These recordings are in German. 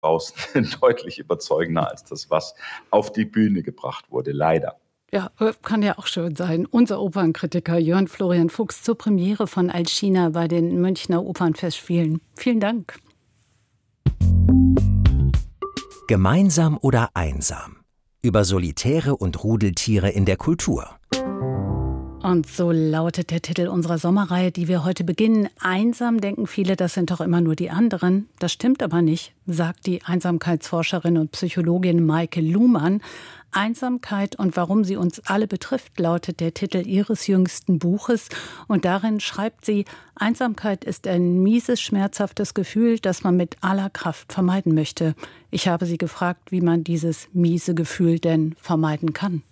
draußen deutlich überzeugender als das, was auf die Bühne gebracht wurde, leider. Ja, kann ja auch schön sein. Unser Opernkritiker Jörn Florian Fuchs zur Premiere von Alcina bei den Münchner Opernfestspielen. Vielen Dank. Gemeinsam oder einsam? Über Solitäre und Rudeltiere in der Kultur. Und so lautet der Titel unserer Sommerreihe, die wir heute beginnen. Einsam denken viele, das sind doch immer nur die anderen. Das stimmt aber nicht, sagt die Einsamkeitsforscherin und Psychologin Maike Luhmann. Einsamkeit und warum sie uns alle betrifft, lautet der Titel ihres jüngsten Buches. Und darin schreibt sie, Einsamkeit ist ein mieses, schmerzhaftes Gefühl, das man mit aller Kraft vermeiden möchte. Ich habe sie gefragt, wie man dieses miese Gefühl denn vermeiden kann.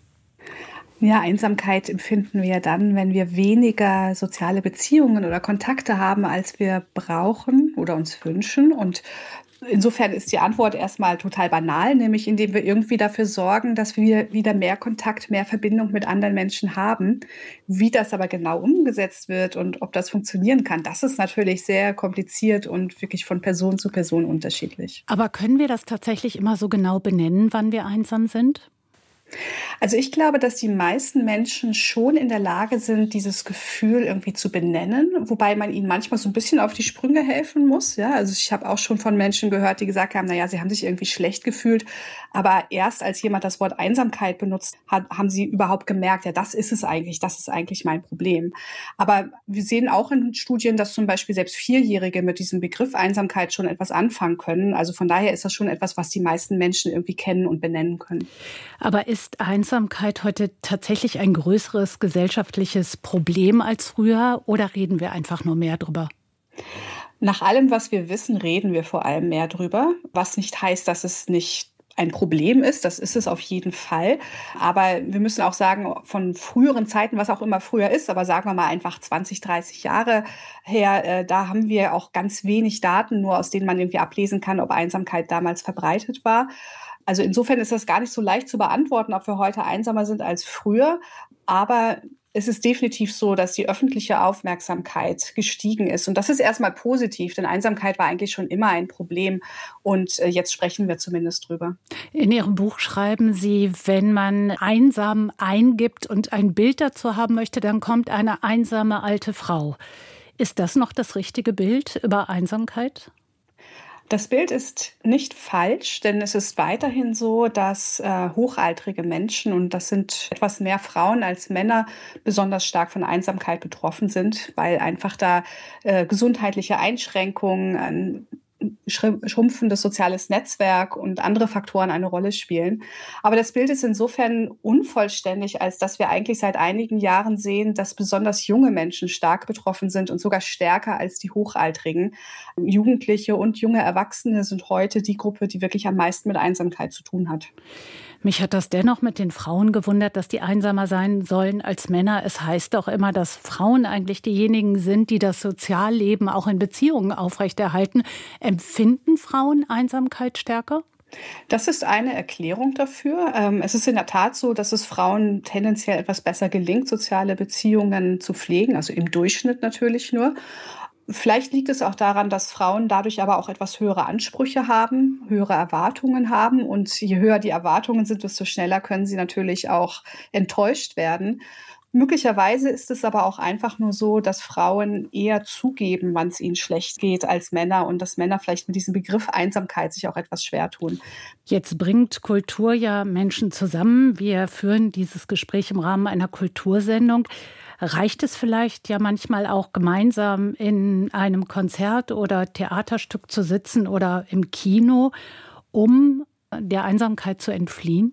Ja, Einsamkeit empfinden wir dann, wenn wir weniger soziale Beziehungen oder Kontakte haben, als wir brauchen oder uns wünschen. Und insofern ist die Antwort erstmal total banal, nämlich indem wir irgendwie dafür sorgen, dass wir wieder mehr Kontakt, mehr Verbindung mit anderen Menschen haben. Wie das aber genau umgesetzt wird und ob das funktionieren kann, das ist natürlich sehr kompliziert und wirklich von Person zu Person unterschiedlich. Aber können wir das tatsächlich immer so genau benennen, wann wir einsam sind? Also ich glaube, dass die meisten Menschen schon in der Lage sind, dieses Gefühl irgendwie zu benennen, wobei man ihnen manchmal so ein bisschen auf die Sprünge helfen muss. Ja, also ich habe auch schon von Menschen gehört, die gesagt haben, naja, sie haben sich irgendwie schlecht gefühlt, aber erst als jemand das Wort Einsamkeit benutzt hat, haben sie überhaupt gemerkt, ja, das ist eigentlich mein Problem. Aber wir sehen auch in Studien, dass zum Beispiel selbst Vierjährige mit diesem Begriff Einsamkeit schon etwas anfangen können. Also von daher ist das schon etwas, was die meisten Menschen irgendwie kennen und benennen können. Aber ist Einsamkeit heute tatsächlich ein größeres gesellschaftliches Problem als früher oder reden wir einfach nur mehr drüber? Nach allem, was wir wissen, reden wir vor allem mehr drüber, was nicht heißt, dass es nicht ein Problem ist. Das ist es auf jeden Fall. Aber wir müssen auch sagen, von früheren Zeiten, was auch immer früher ist, aber sagen wir mal einfach 20, 30 Jahre her, da haben wir auch ganz wenig Daten, nur aus denen man irgendwie ablesen kann, ob Einsamkeit damals verbreitet war. Also insofern ist das gar nicht so leicht zu beantworten, ob wir heute einsamer sind als früher. Aber es ist definitiv so, dass die öffentliche Aufmerksamkeit gestiegen ist. Und das ist erstmal positiv, denn Einsamkeit war eigentlich schon immer ein Problem. Und jetzt sprechen wir zumindest drüber. In Ihrem Buch schreiben Sie, wenn man einsam eingibt und ein Bild dazu haben möchte, dann kommt eine einsame alte Frau. Ist das noch das richtige Bild über Einsamkeit? Das Bild ist nicht falsch, denn es ist weiterhin so, dass hochaltrige Menschen, und das sind etwas mehr Frauen als Männer, besonders stark von Einsamkeit betroffen sind, weil einfach da gesundheitliche Einschränkungen, ein schrumpfendes soziales Netzwerk und andere Faktoren eine Rolle spielen. Aber das Bild ist insofern unvollständig, als dass wir eigentlich seit einigen Jahren sehen, dass besonders junge Menschen stark betroffen sind und sogar stärker als die Hochaltrigen. Jugendliche und junge Erwachsene sind heute die Gruppe, die wirklich am meisten mit Einsamkeit zu tun hat. Mich hat das dennoch mit den Frauen gewundert, dass die einsamer sein sollen als Männer. Es heißt doch immer, dass Frauen eigentlich diejenigen sind, die das Sozialleben auch in Beziehungen aufrechterhalten. Empfinden Frauen Einsamkeit stärker? Das ist eine Erklärung dafür. Es ist in der Tat so, dass es Frauen tendenziell etwas besser gelingt, soziale Beziehungen zu pflegen, also im Durchschnitt natürlich nur. Vielleicht liegt es auch daran, dass Frauen dadurch aber auch etwas höhere Ansprüche haben, höhere Erwartungen haben. Und je höher die Erwartungen sind, desto schneller können sie natürlich auch enttäuscht werden. Möglicherweise ist es aber auch einfach nur so, dass Frauen eher zugeben, wann es ihnen schlecht geht, als Männer und dass Männer vielleicht mit diesem Begriff Einsamkeit sich auch etwas schwer tun. Jetzt bringt Kultur ja Menschen zusammen. Wir führen dieses Gespräch im Rahmen einer Kultursendung. Reicht es vielleicht ja manchmal auch gemeinsam in einem Konzert oder Theaterstück zu sitzen oder im Kino, um der Einsamkeit zu entfliehen?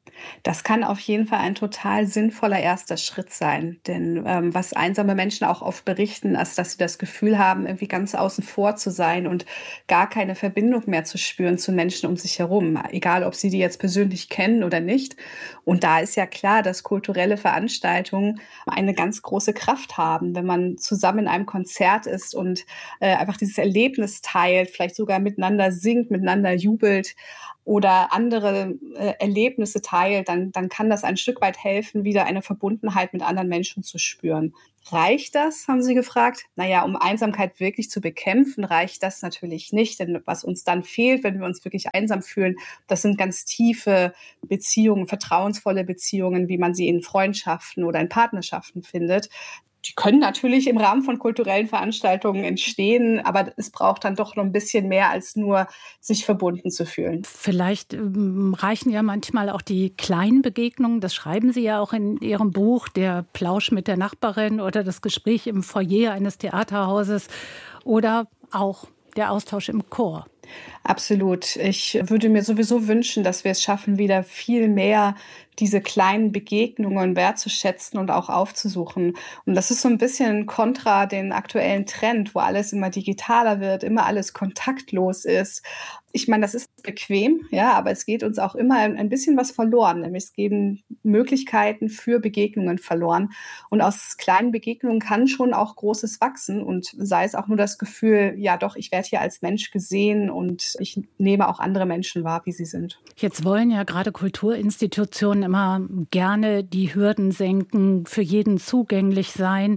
Das kann auf jeden Fall ein total sinnvoller erster Schritt sein. Denn was einsame Menschen auch oft berichten, ist, dass sie das Gefühl haben, irgendwie ganz außen vor zu sein und gar keine Verbindung mehr zu spüren zu Menschen um sich herum. Egal, ob sie die jetzt persönlich kennen oder nicht. Und da ist ja klar, dass kulturelle Veranstaltungen eine ganz große Kraft haben, wenn man zusammen in einem Konzert ist und einfach dieses Erlebnis teilt, vielleicht sogar miteinander singt, miteinander jubelt oder andere Erlebnisse teilt, dann kann das ein Stück weit helfen, wieder eine Verbundenheit mit anderen Menschen zu spüren. Reicht das, haben Sie gefragt? Naja, um Einsamkeit wirklich zu bekämpfen, reicht das natürlich nicht. Denn was uns dann fehlt, wenn wir uns wirklich einsam fühlen, das sind ganz tiefe Beziehungen, vertrauensvolle Beziehungen, wie man sie in Freundschaften oder in Partnerschaften findet. Die können natürlich im Rahmen von kulturellen Veranstaltungen entstehen, aber es braucht dann doch noch ein bisschen mehr als nur sich verbunden zu fühlen. Vielleicht reichen ja manchmal auch die kleinen Begegnungen, das schreiben Sie ja auch in Ihrem Buch, der Plausch mit der Nachbarin oder das Gespräch im Foyer eines Theaterhauses oder auch der Austausch im Chor. Absolut. Ich würde mir sowieso wünschen, dass wir es schaffen, wieder viel mehr diese kleinen Begegnungen wertzuschätzen und auch aufzusuchen. Und das ist so ein bisschen kontra den aktuellen Trend, wo alles immer digitaler wird, immer alles kontaktlos ist. Ich meine, das ist bequem, ja, aber es geht uns auch immer ein bisschen was verloren. Nämlich es gehen Möglichkeiten für Begegnungen verloren. Und aus kleinen Begegnungen kann schon auch Großes wachsen. Und sei es auch nur das Gefühl, ja doch, ich werde hier als Mensch gesehen und ich nehme auch andere Menschen wahr, wie sie sind. Jetzt wollen ja gerade Kulturinstitutionen immer gerne die Hürden senken, für jeden zugänglich sein.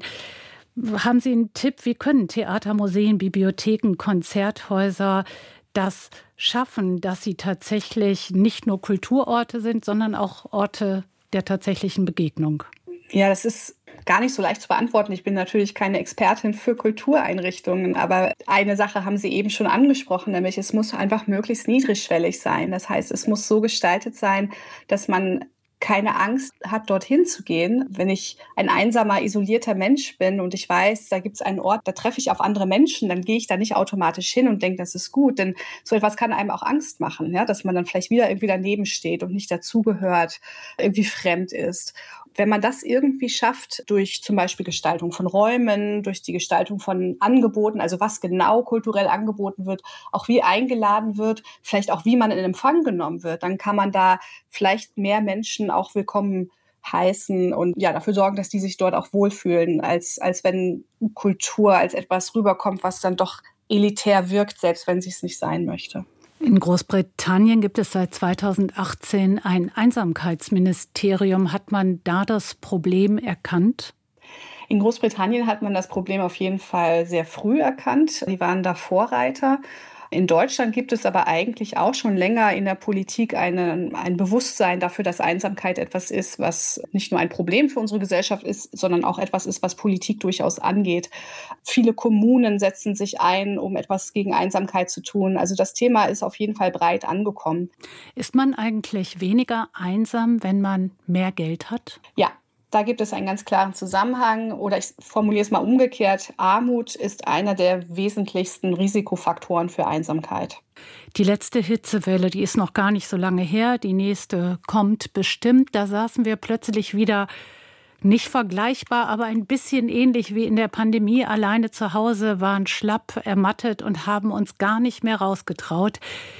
Haben Sie einen Tipp, wie können Theater, Museen, Bibliotheken, Konzerthäuser das schaffen, dass sie tatsächlich nicht nur Kulturorte sind, sondern auch Orte der tatsächlichen Begegnung? Ja, das ist gar nicht so leicht zu beantworten. Ich bin natürlich keine Expertin für Kultureinrichtungen, aber eine Sache haben Sie eben schon angesprochen, nämlich es muss einfach möglichst niedrigschwellig sein. Das heißt, es muss so gestaltet sein, dass man keine Angst hat, dorthin zu gehen. Wenn ich ein einsamer, isolierter Mensch bin und ich weiß, da gibt es einen Ort, da treffe ich auf andere Menschen, dann gehe ich da nicht automatisch hin und denke, das ist gut. Denn so etwas kann einem auch Angst machen, ja, dass man dann vielleicht wieder irgendwie daneben steht und nicht dazugehört, irgendwie fremd ist. Wenn man das irgendwie schafft, durch zum Beispiel Gestaltung von Räumen, durch die Gestaltung von Angeboten, also was genau kulturell angeboten wird, auch wie eingeladen wird, vielleicht auch wie man in Empfang genommen wird, dann kann man da vielleicht mehr Menschen auch willkommen heißen und ja dafür sorgen, dass die sich dort auch wohlfühlen, als wenn Kultur als etwas rüberkommt, was dann doch elitär wirkt, selbst wenn sie es nicht sein möchte. In Großbritannien gibt es seit 2018 ein Einsamkeitsministerium. Hat man da das Problem erkannt? In Großbritannien hat man das Problem auf jeden Fall sehr früh erkannt. Die waren da Vorreiter. In Deutschland gibt es aber eigentlich auch schon länger in der Politik ein Bewusstsein dafür, dass Einsamkeit etwas ist, was nicht nur ein Problem für unsere Gesellschaft ist, sondern auch etwas ist, was Politik durchaus angeht. Viele Kommunen setzen sich ein, um etwas gegen Einsamkeit zu tun. Also das Thema ist auf jeden Fall breit angekommen. Ist man eigentlich weniger einsam, wenn man mehr Geld hat? Ja. Da gibt es einen ganz klaren Zusammenhang oder ich formuliere es mal umgekehrt. Armut ist einer der wesentlichsten Risikofaktoren für Einsamkeit. Die letzte Hitzewelle, die ist noch gar nicht so lange her. Die nächste kommt bestimmt. Da saßen wir plötzlich wieder nicht vergleichbar, aber ein bisschen ähnlich wie in der Pandemie. Alleine zu Hause, waren schlapp, ermattet und haben uns gar nicht mehr rausgetraut.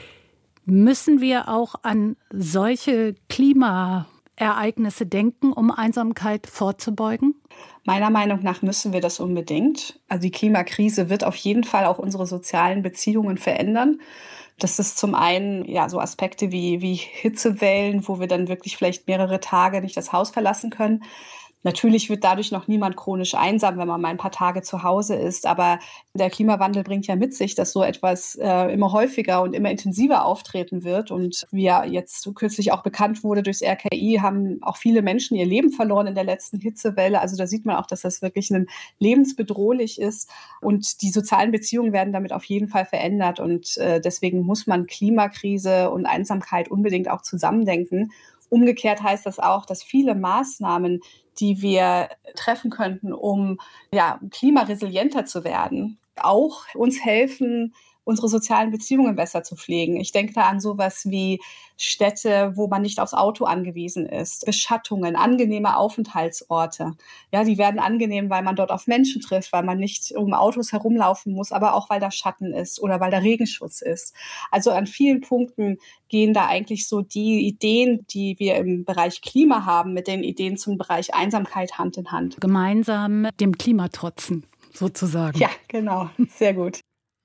Müssen wir auch an solche Klimaereignisse denken, um Einsamkeit vorzubeugen? Meiner Meinung nach müssen wir das unbedingt. Also die Klimakrise wird auf jeden Fall auch unsere sozialen Beziehungen verändern. Das ist zum einen ja so Aspekte wie Hitzewellen, wo wir dann wirklich vielleicht mehrere Tage nicht das Haus verlassen können. Natürlich wird dadurch noch niemand chronisch einsam, wenn man mal ein paar Tage zu Hause ist. Aber der Klimawandel bringt ja mit sich, dass so etwas immer häufiger und immer intensiver auftreten wird. Und wie ja jetzt so kürzlich auch bekannt wurde durchs RKI, haben auch viele Menschen ihr Leben verloren in der letzten Hitzewelle. Also da sieht man auch, dass das wirklich lebensbedrohlich ist. Und die sozialen Beziehungen werden damit auf jeden Fall verändert. Und deswegen muss man Klimakrise und Einsamkeit unbedingt auch zusammendenken. Umgekehrt heißt das auch, dass viele Maßnahmen, die wir treffen könnten, um klimaresilienter zu werden, auch uns helfen, unsere sozialen Beziehungen besser zu pflegen. Ich denke da an sowas wie Städte, wo man nicht aufs Auto angewiesen ist, Beschattungen, angenehme Aufenthaltsorte. Ja, die werden angenehm, weil man dort auf Menschen trifft, weil man nicht um Autos herumlaufen muss, aber auch, weil da Schatten ist oder weil da Regenschutz ist. Also an vielen Punkten gehen da eigentlich so die Ideen, die wir im Bereich Klima haben, mit den Ideen zum Bereich Einsamkeit Hand in Hand. Gemeinsam dem Klima trotzen, sozusagen. Ja, genau. Sehr gut.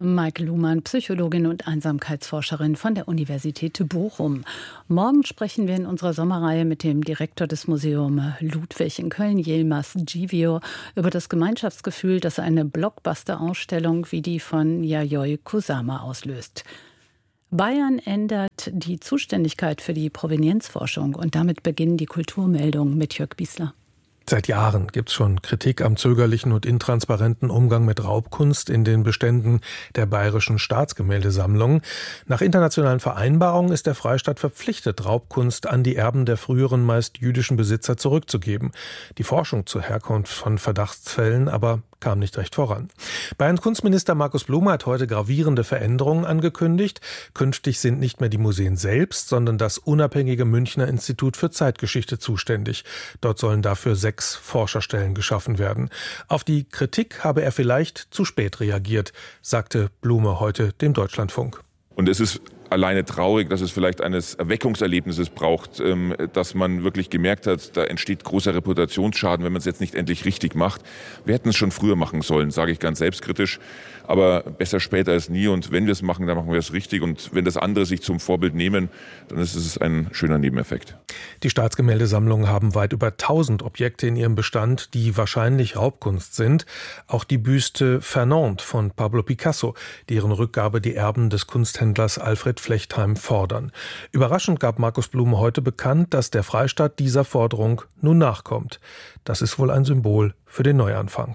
Maike Luhmann, Psychologin und Einsamkeitsforscherin von der Universität Bochum. Morgen sprechen wir in unserer Sommerreihe mit dem Direktor des Museums Ludwig in Köln, Yilmaz Givio, über das Gemeinschaftsgefühl, das eine Blockbuster-Ausstellung wie die von Yayoi Kusama auslöst. Bayern ändert die Zuständigkeit für die Provenienzforschung und damit beginnen die Kulturmeldungen mit Jörg Biesler. Seit Jahren gibt es schon Kritik am zögerlichen und intransparenten Umgang mit Raubkunst in den Beständen der Bayerischen Staatsgemäldesammlung. Nach internationalen Vereinbarungen ist der Freistaat verpflichtet, Raubkunst an die Erben der früheren meist jüdischen Besitzer zurückzugeben. Die Forschung zur Herkunft von Verdachtsfällen aber kam nicht recht voran. Bayerns Kunstminister Markus Blume hat heute gravierende Veränderungen angekündigt. Künftig sind nicht mehr die Museen selbst, sondern das unabhängige Münchner Institut für Zeitgeschichte zuständig. Dort sollen dafür 6 Forscherstellen geschaffen werden. Auf die Kritik habe er vielleicht zu spät reagiert, sagte Blume heute dem Deutschlandfunk. Und es ist alleine traurig, dass es vielleicht eines Erweckungserlebnisses braucht, dass man wirklich gemerkt hat, da entsteht großer Reputationsschaden, wenn man es jetzt nicht endlich richtig macht. Wir hätten es schon früher machen sollen, sage ich ganz selbstkritisch. Aber besser später als nie. Und wenn wir es machen, dann machen wir es richtig. Und wenn das andere sich zum Vorbild nehmen, dann ist es ein schöner Nebeneffekt. Die Staatsgemäldesammlungen haben weit über 1000 Objekte in ihrem Bestand, die wahrscheinlich Raubkunst sind. Auch die Büste Fernand von Pablo Picasso, deren Rückgabe die Erben des Kunsthändlers Alfred Flechtheim fordern. Überraschend gab Markus Blume heute bekannt, dass der Freistaat dieser Forderung nun nachkommt. Das ist wohl ein Symbol für den Neuanfang.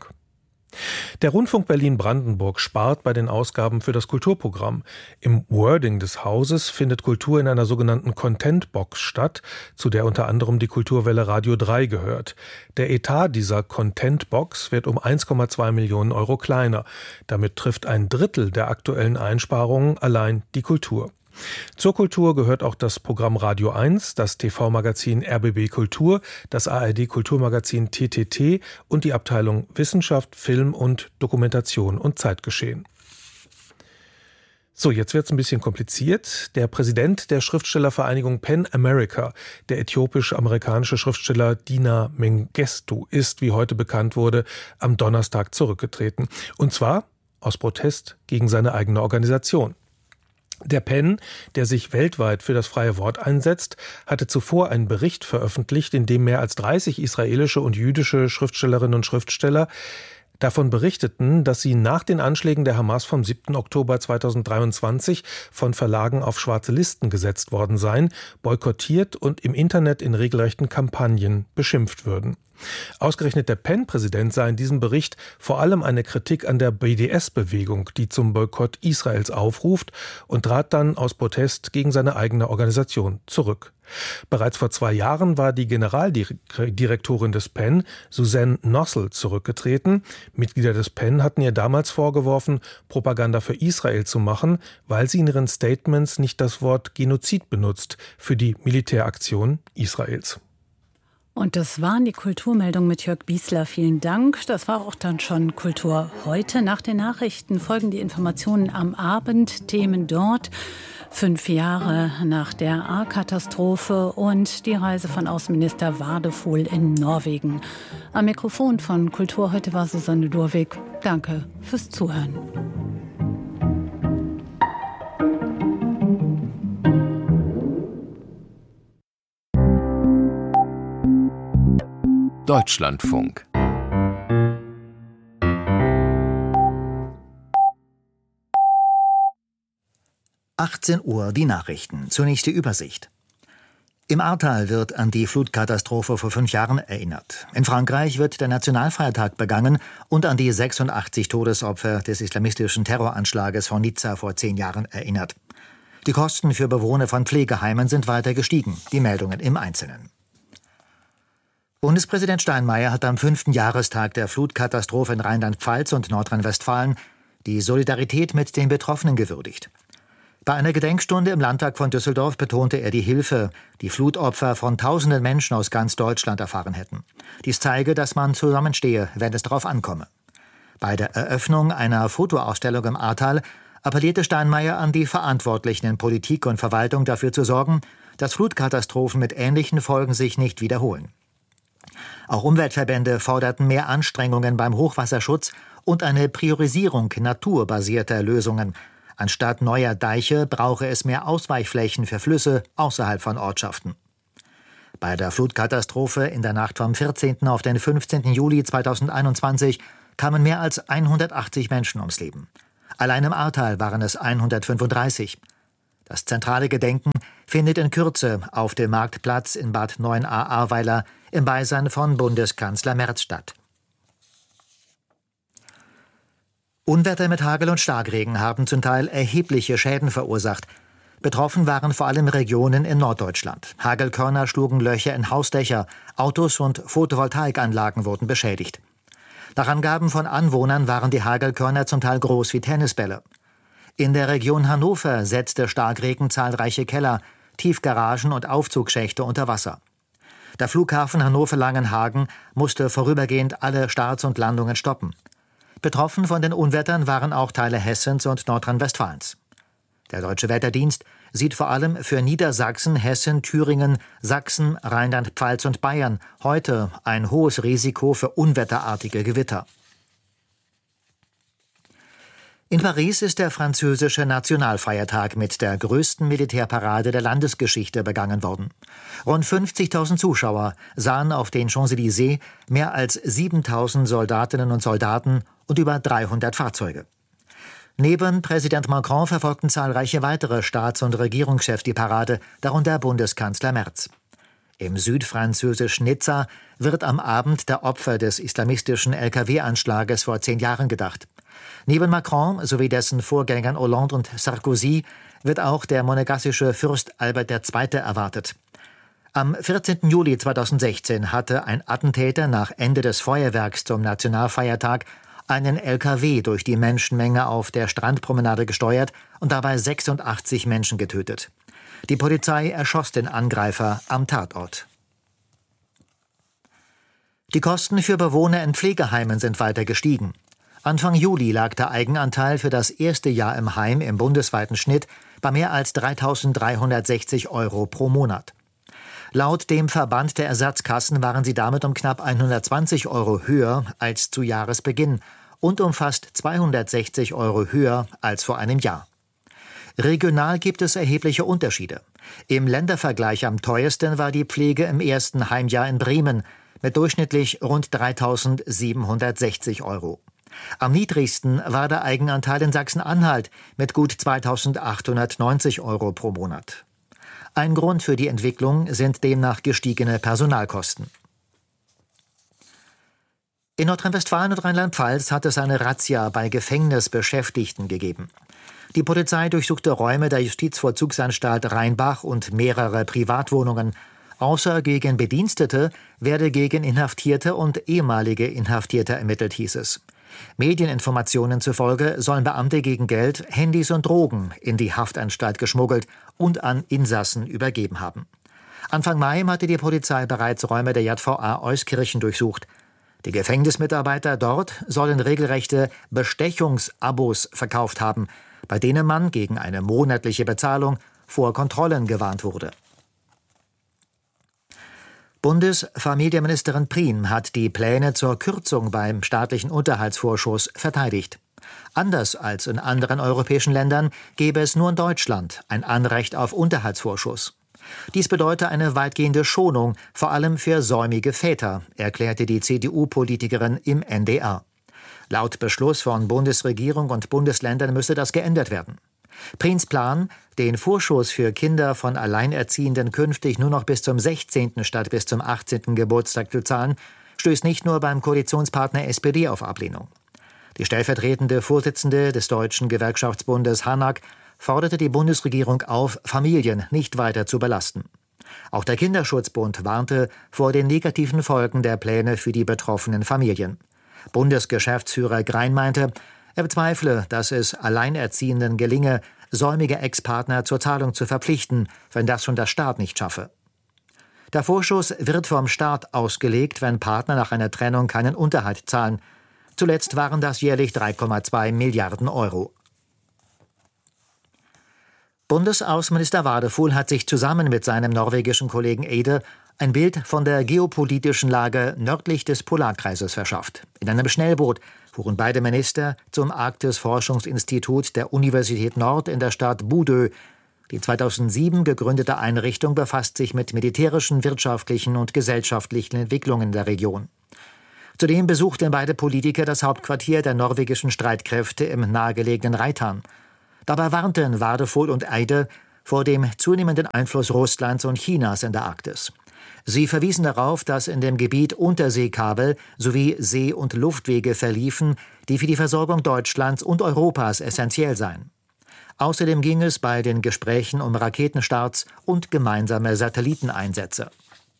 Der Rundfunk Berlin-Brandenburg spart bei den Ausgaben für das Kulturprogramm. Im Wording des Hauses findet Kultur in einer sogenannten Content-Box statt, zu der unter anderem die Kulturwelle Radio 3 gehört. Der Etat dieser Content-Box wird um 1,2 Millionen Euro kleiner. Damit trifft ein Drittel der aktuellen Einsparungen allein die Kultur. Zur Kultur gehört auch das Programm Radio 1, das TV-Magazin RBB Kultur, das ARD-Kulturmagazin TTT und die Abteilung Wissenschaft, Film und Dokumentation und Zeitgeschehen. So, jetzt wird's ein bisschen kompliziert. Der Präsident der Schriftstellervereinigung PEN America, der äthiopisch-amerikanische Schriftsteller Dina Mengistu, ist, wie heute bekannt wurde, am Donnerstag zurückgetreten. Und zwar aus Protest gegen seine eigene Organisation. Der PEN, der sich weltweit für das freie Wort einsetzt, hatte zuvor einen Bericht veröffentlicht, in dem mehr als 30 israelische und jüdische Schriftstellerinnen und Schriftsteller davon berichteten, dass sie nach den Anschlägen der Hamas vom 7. Oktober 2023 von Verlagen auf schwarze Listen gesetzt worden seien, boykottiert und im Internet in regelrechten Kampagnen beschimpft würden. Ausgerechnet der PEN-Präsident sah in diesem Bericht vor allem eine Kritik an der BDS-Bewegung, die zum Boykott Israels aufruft, und trat dann aus Protest gegen seine eigene Organisation zurück. Bereits vor 2 Jahren war die Generaldirektorin des PEN, Suzanne Nossel, zurückgetreten. Mitglieder des PEN hatten ihr damals vorgeworfen, Propaganda für Israel zu machen, weil sie in ihren Statements nicht das Wort Genozid benutzt für die Militäraktion Israels. Und das waren die Kulturmeldungen mit Jörg Biesler. Vielen Dank. Das war auch dann schon Kultur heute. Nach den Nachrichten folgen die Informationen am Abend. Themen dort. 5 Jahre nach der A-Katastrophe und die Reise von Außenminister Wadefuhl in Norwegen. Am Mikrofon von Kultur heute war Susanne Durwig. Danke fürs Zuhören. Deutschlandfunk. Uhr die Nachrichten. Zunächst die Übersicht. Im Ahrtal wird an die Flutkatastrophe vor 5 Jahren erinnert. In Frankreich wird der Nationalfeiertag begangen und an die 86 Todesopfer des islamistischen Terroranschlages von Nizza vor 10 Jahren erinnert. Die Kosten für Bewohner von Pflegeheimen sind weiter gestiegen. Die Meldungen im Einzelnen. Bundespräsident Steinmeier hat am 5. Jahrestag der Flutkatastrophe in Rheinland-Pfalz und Nordrhein-Westfalen die Solidarität mit den Betroffenen gewürdigt. Bei einer Gedenkstunde im Landtag von Düsseldorf betonte er die Hilfe, die Flutopfer von tausenden Menschen aus ganz Deutschland erfahren hätten. Dies zeige, dass man zusammenstehe, wenn es darauf ankomme. Bei der Eröffnung einer Fotoausstellung im Ahrtal appellierte Steinmeier an die Verantwortlichen in Politik und Verwaltung dafür zu sorgen, dass Flutkatastrophen mit ähnlichen Folgen sich nicht wiederholen. Auch Umweltverbände forderten mehr Anstrengungen beim Hochwasserschutz und eine Priorisierung naturbasierter Lösungen. Anstatt neuer Deiche brauche es mehr Ausweichflächen für Flüsse außerhalb von Ortschaften. Bei der Flutkatastrophe in der Nacht vom 14. auf den 15. Juli 2021 kamen mehr als 180 Menschen ums Leben. Allein im Ahrtal waren es 135. Das zentrale Gedenken findet in Kürze auf dem Marktplatz in Bad 9a-Ahrweiler im Beisein von Bundeskanzler Merz statt. Unwetter mit Hagel und Starkregen haben zum Teil erhebliche Schäden verursacht. Betroffen waren vor allem Regionen in Norddeutschland. Hagelkörner schlugen Löcher in Hausdächer, Autos und Photovoltaikanlagen wurden beschädigt. Nach Angaben von Anwohnern waren die Hagelkörner zum Teil groß wie Tennisbälle. In der Region Hannover setzte Starkregen zahlreiche Keller, Tiefgaragen und Aufzugschächte unter Wasser. Der Flughafen Hannover-Langenhagen musste vorübergehend alle Starts und Landungen stoppen. Betroffen von den Unwettern waren auch Teile Hessens und Nordrhein-Westfalens. Der Deutsche Wetterdienst sieht vor allem für Niedersachsen, Hessen, Thüringen, Sachsen, Rheinland-Pfalz und Bayern heute ein hohes Risiko für unwetterartige Gewitter. In Paris ist der französische Nationalfeiertag mit der größten Militärparade der Landesgeschichte begangen worden. Rund 50.000 Zuschauer sahen auf den Champs-Élysées mehr als 7.000 Soldatinnen und Soldaten und über 300 Fahrzeuge. Neben Präsident Macron verfolgten zahlreiche weitere Staats- und Regierungschefs die Parade, darunter Bundeskanzler Merz. Im südfranzösischen Nizza wird am Abend der Opfer des islamistischen LKW-Anschlages vor 10 Jahren gedacht. Neben Macron sowie dessen Vorgängern Hollande und Sarkozy wird auch der monegassische Fürst Albert II. Erwartet. Am 14. Juli 2016 hatte ein Attentäter nach Ende des Feuerwerks zum Nationalfeiertag einen LKW durch die Menschenmenge auf der Strandpromenade gesteuert und dabei 86 Menschen getötet. Die Polizei erschoss den Angreifer am Tatort. Die Kosten für Bewohner in Pflegeheimen sind weiter gestiegen. Anfang Juli lag der Eigenanteil für das erste Jahr im Heim im bundesweiten Schnitt bei mehr als 3.360 € pro Monat. Laut dem Verband der Ersatzkassen waren sie damit um knapp 120 € höher als zu Jahresbeginn und um fast 260 € höher als vor einem Jahr. Regional gibt es erhebliche Unterschiede. Im Ländervergleich am teuersten war die Pflege im ersten Heimjahr in Bremen mit durchschnittlich rund 3.760 €. Am niedrigsten war der Eigenanteil in Sachsen-Anhalt mit gut 2.890 € pro Monat. Ein Grund für die Entwicklung sind demnach gestiegene Personalkosten. In Nordrhein-Westfalen und Rheinland-Pfalz hat es eine Razzia bei Gefängnisbeschäftigten gegeben. Die Polizei durchsuchte Räume der Justizvollzugsanstalt Rheinbach und mehrere Privatwohnungen. Außer gegen Bedienstete werde gegen Inhaftierte und ehemalige Inhaftierte ermittelt, hieß es. Medieninformationen zufolge sollen Beamte gegen Geld Handys und Drogen in die Haftanstalt geschmuggelt und an Insassen übergeben haben. Anfang Mai hatte die Polizei bereits Räume der JVA Euskirchen durchsucht. Die Gefängnismitarbeiter dort sollen regelrechte Bestechungsabos verkauft haben, bei denen man gegen eine monatliche Bezahlung vor Kontrollen gewarnt wurde. Bundesfamilienministerin Prien hat die Pläne zur Kürzung beim staatlichen Unterhaltsvorschuss verteidigt. Anders als in anderen europäischen Ländern gäbe es nur in Deutschland ein Anrecht auf Unterhaltsvorschuss. Dies bedeute eine weitgehende Schonung, vor allem für säumige Väter, erklärte die CDU-Politikerin im NDR. Laut Beschluss von Bundesregierung und Bundesländern müsse das geändert werden. Priens Plan, den Vorschuss für Kinder von Alleinerziehenden künftig nur noch bis zum 16. statt bis zum 18. Geburtstag zu zahlen, stößt nicht nur beim Koalitionspartner SPD auf Ablehnung. Die stellvertretende Vorsitzende des Deutschen Gewerkschaftsbundes Hanak forderte die Bundesregierung auf, Familien nicht weiter zu belasten. Auch der Kinderschutzbund warnte vor den negativen Folgen der Pläne für die betroffenen Familien. Bundesgeschäftsführer Grein meinte, er bezweifle, dass es Alleinerziehenden gelinge, säumige Ex-Partner zur Zahlung zu verpflichten, wenn das schon der Staat nicht schaffe. Der Vorschuss wird vom Staat ausgelegt, wenn Partner nach einer Trennung keinen Unterhalt zahlen. Zuletzt waren das jährlich 3,2 Milliarden €. Bundesaußenminister Wadefuhl hat sich zusammen mit seinem norwegischen Kollegen Eide ein Bild von der geopolitischen Lage nördlich des Polarkreises verschafft. In einem Schnellboot fuhren beide Minister zum Arktis-Forschungsinstitut der Universität Nord in der Stadt Bodø. Die 2007 gegründete Einrichtung befasst sich mit militärischen, wirtschaftlichen und gesellschaftlichen Entwicklungen der Region. Zudem besuchten beide Politiker das Hauptquartier der norwegischen Streitkräfte im nahegelegenen Reitan. Dabei warnten Wadefull und Eide vor dem zunehmenden Einfluss Russlands und Chinas in der Arktis. Sie verwiesen darauf, dass in dem Gebiet Unterseekabel sowie See- und Luftwege verliefen, die für die Versorgung Deutschlands und Europas essentiell seien. Außerdem ging es bei den Gesprächen um Raketenstarts und gemeinsame Satelliteneinsätze.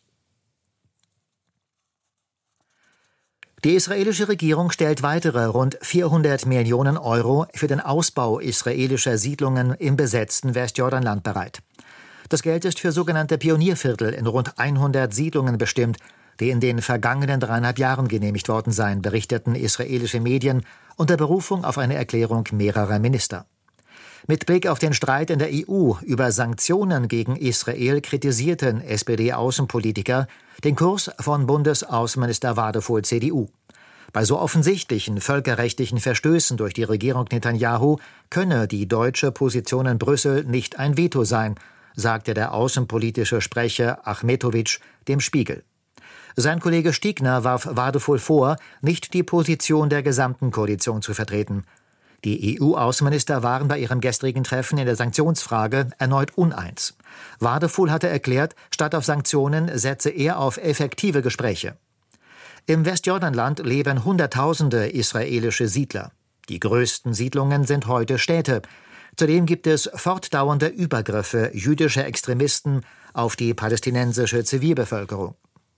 Die israelische Regierung stellt weitere rund 400 Millionen Euro für den Ausbau israelischer Siedlungen im besetzten Westjordanland bereit. Das Geld ist für sogenannte Pionierviertel in rund 100 Siedlungen bestimmt, die in den vergangenen 3,5 Jahren genehmigt worden seien, berichteten israelische Medien unter Berufung auf eine Erklärung mehrerer Minister. Mit Blick auf den Streit in der EU über Sanktionen gegen Israel kritisierten SPD-Außenpolitiker den Kurs von Bundesaußenminister Wadefull CDU. Bei so offensichtlichen völkerrechtlichen Verstößen durch die Regierung Netanyahu könne die deutsche Position in Brüssel nicht ein Veto sein, sagte der außenpolitische Sprecher Achmetowitsch dem Spiegel. Sein Kollege Stiegner warf Wadefull vor, nicht die Position der gesamten Koalition zu vertreten. Die EU-Außenminister waren bei ihrem gestrigen Treffen in der Sanktionsfrage erneut uneins. Wadefull hatte erklärt, statt auf Sanktionen setze er auf effektive Gespräche. Im Westjordanland leben Hunderttausende israelische Siedler. Die größten Siedlungen sind heute Städte. Zudem gibt es fortdauernde Übergriffe jüdischer Extremisten auf die palästinensische Zivilbevölkerung.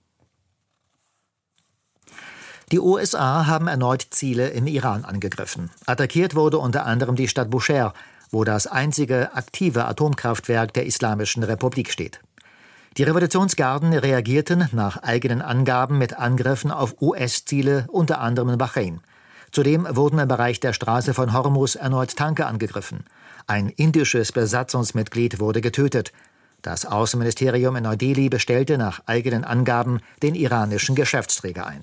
Die USA haben erneut Ziele im Iran angegriffen. Attackiert wurde unter anderem die Stadt Bushehr, wo das einzige aktive Atomkraftwerk der Islamischen Republik steht. Die Revolutionsgarden reagierten nach eigenen Angaben mit Angriffen auf US-Ziele, unter anderem in Bahrain. Zudem wurden im Bereich der Straße von Hormuz erneut Tanker angegriffen. Ein indisches Besatzungsmitglied wurde getötet. Das Außenministerium in Neu-Delhi bestellte nach eigenen Angaben den iranischen Geschäftsträger ein.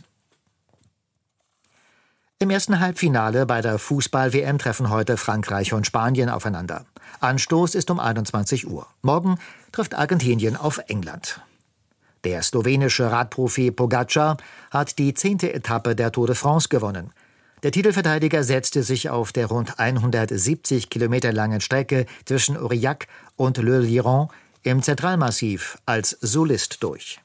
Im ersten Halbfinale bei der Fußball-WM treffen heute Frankreich und Spanien aufeinander. Anstoß ist um 21 Uhr. Morgen trifft Argentinien auf England. Der slowenische Radprofi Pogačar hat die 10. Etappe der Tour de France gewonnen. Der Titelverteidiger setzte sich auf der rund 170 Kilometer langen Strecke zwischen Aurillac und Le Liron im Zentralmassiv als Solist durch.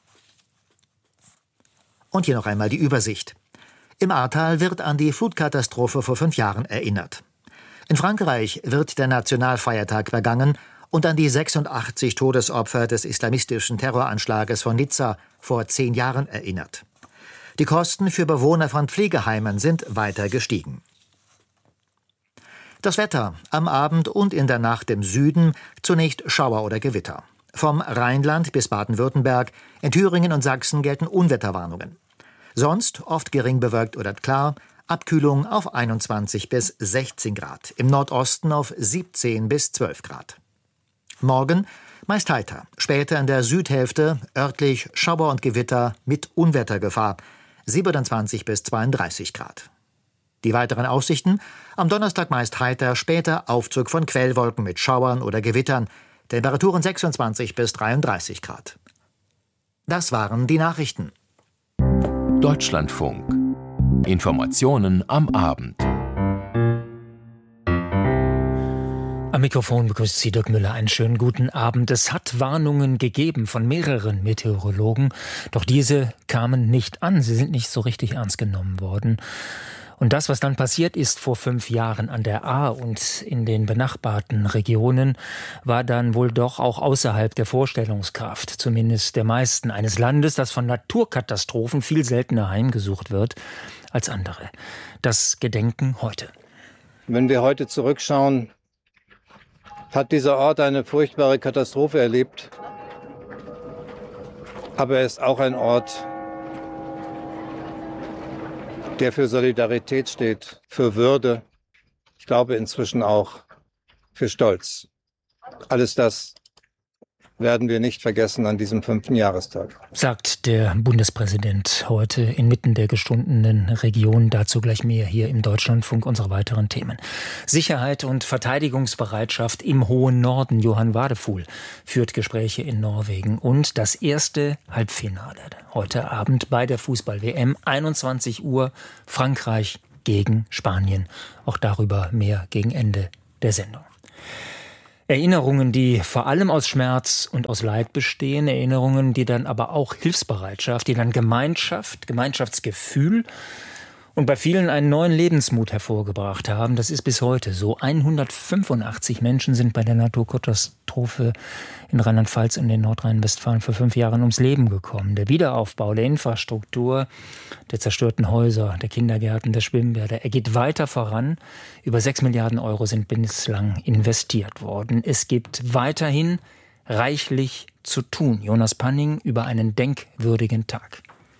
Und hier noch einmal die Übersicht. Im Ahrtal wird an die Flutkatastrophe vor 5 Jahren erinnert. In Frankreich wird der Nationalfeiertag begangen und an die 86 Todesopfer des islamistischen Terroranschlages von Nizza vor 10 Jahren erinnert. Die Kosten für Bewohner von Pflegeheimen sind weiter gestiegen. Das Wetter: am Abend und in der Nacht im Süden zunächst Schauer oder Gewitter. Vom Rheinland bis Baden-Württemberg, in Thüringen und Sachsen gelten Unwetterwarnungen. Sonst oft gering bewölkt oder klar, Abkühlung auf 21 bis 16 Grad, im Nordosten auf 17 bis 12 Grad. Morgen meist heiter, später in der Südhälfte örtlich Schauer und Gewitter mit Unwettergefahr, 27 bis 32 Grad. Die weiteren Aussichten: am Donnerstag meist heiter, später Aufzug von Quellwolken mit Schauern oder Gewittern, Temperaturen 26 bis 33 Grad. Das waren die Nachrichten. Deutschlandfunk. Informationen am Abend. Am Mikrofon begrüßt Sie Dirk Müller. Einen schönen guten Abend. Es hat Warnungen gegeben von mehreren Meteorologen, doch diese kamen nicht an. Sie sind nicht so richtig ernst genommen worden. Und das, was dann passiert ist vor 5 Jahren an der Ahr und in den benachbarten Regionen, war dann wohl doch auch außerhalb der Vorstellungskraft, zumindest der meisten, eines Landes, das von Naturkatastrophen viel seltener heimgesucht wird als andere. Das Gedenken heute. Wenn wir heute zurückschauen, hat dieser Ort eine furchtbare Katastrophe erlebt. Aber er ist auch ein Ort, der für Solidarität steht, für Würde, ich glaube inzwischen auch für Stolz. Alles das werden wir nicht vergessen an diesem 5. Jahrestag. Sagt der Bundespräsident heute inmitten der gestundenen Region. Dazu gleich mehr hier im Deutschlandfunk, unsere weiteren Themen. Sicherheit und Verteidigungsbereitschaft im hohen Norden. Johann Wadefuhl führt Gespräche in Norwegen. Und das erste Halbfinale heute Abend bei der Fußball-WM. 21 Uhr, Frankreich gegen Spanien. Auch darüber mehr gegen Ende der Sendung. Erinnerungen, die vor allem aus Schmerz und aus Leid bestehen, Erinnerungen, die dann aber auch Hilfsbereitschaft, die dann Gemeinschaft, Gemeinschaftsgefühl und bei vielen einen neuen Lebensmut hervorgebracht haben. Das ist bis heute so. 185 Menschen sind bei der Naturkatastrophe in Rheinland-Pfalz und in Nordrhein-Westfalen vor 5 Jahren ums Leben gekommen. Der Wiederaufbau der Infrastruktur, der zerstörten Häuser, der Kindergärten, der Schwimmbäder, er geht weiter voran. Über 6 Milliarden Euro sind bislang investiert worden. Es gibt weiterhin reichlich zu tun. Jonas Panning über einen denkwürdigen Tag.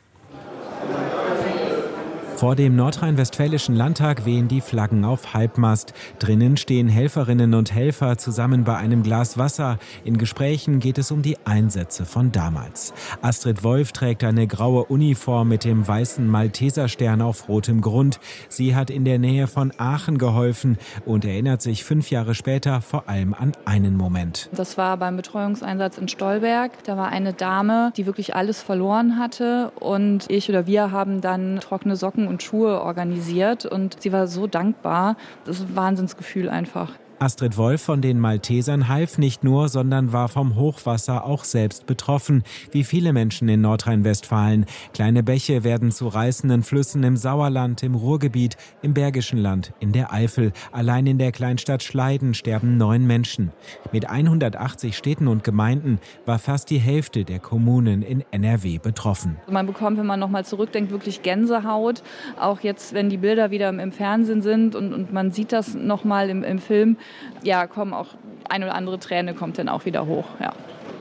Vor dem nordrhein-westfälischen Landtag wehen die Flaggen auf Halbmast. Drinnen stehen Helferinnen und Helfer zusammen bei einem Glas Wasser. In Gesprächen geht es um die Einsätze von damals. Astrid Wolf trägt eine graue Uniform mit dem weißen Malteserstern auf rotem Grund. Sie hat in der Nähe von Aachen geholfen und erinnert sich 5 Jahre später vor allem an einen Moment. Das war beim Betreuungseinsatz in Stolberg. Da war eine Dame, die wirklich alles verloren hatte. Und wir haben dann trockene Socken und Schuhe organisiert und sie war so dankbar. Das ist ein Wahnsinnsgefühl einfach. Astrid Wolf von den Maltesern half nicht nur, sondern war vom Hochwasser auch selbst betroffen, wie viele Menschen in Nordrhein-Westfalen. Kleine Bäche werden zu reißenden Flüssen im Sauerland, im Ruhrgebiet, im Bergischen Land, in der Eifel. Allein in der Kleinstadt Schleiden sterben 9 Menschen. Mit 180 Städten und Gemeinden war fast die Hälfte der Kommunen in NRW betroffen. Man bekommt, wenn man nochmal zurückdenkt, wirklich Gänsehaut. Auch jetzt, wenn die Bilder wieder im Fernsehen sind und man sieht das nochmal im Film, ja, kommen auch eine oder andere Träne kommt dann auch wieder hoch, ja.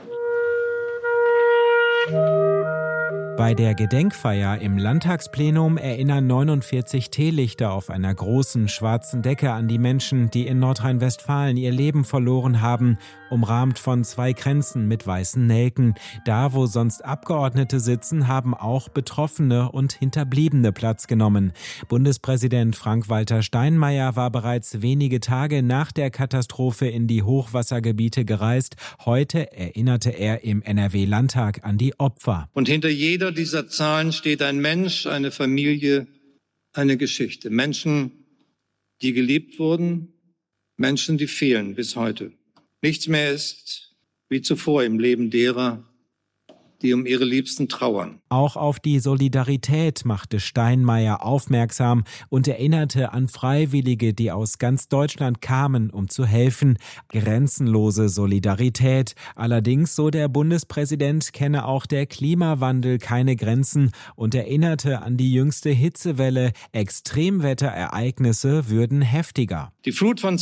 Bei der Gedenkfeier im Landtagsplenum erinnern 49 Teelichter auf einer großen schwarzen Decke an die Menschen, die in Nordrhein-Westfalen ihr Leben verloren haben, umrahmt von 2 Kränzen mit weißen Nelken. Da, wo sonst Abgeordnete sitzen, haben auch Betroffene und Hinterbliebene Platz genommen. Bundespräsident Frank-Walter Steinmeier war bereits wenige Tage nach der Katastrophe in die Hochwassergebiete gereist. Heute erinnerte er im NRW-Landtag an die Opfer. Und hinter jeder dieser Zahlen steht ein Mensch, eine Familie, eine Geschichte. Menschen, die geliebt wurden, Menschen, die fehlen bis heute. Nichts mehr ist wie zuvor im Leben derer, die um ihre Liebsten trauern. Auch auf die Solidarität machte Steinmeier aufmerksam und erinnerte an Freiwillige, die aus ganz Deutschland kamen, um zu helfen. Grenzenlose Solidarität. Allerdings, so der Bundespräsident, kenne auch der Klimawandel keine Grenzen und erinnerte an die jüngste Hitzewelle. Extremwetterereignisse würden heftiger. Die Flut von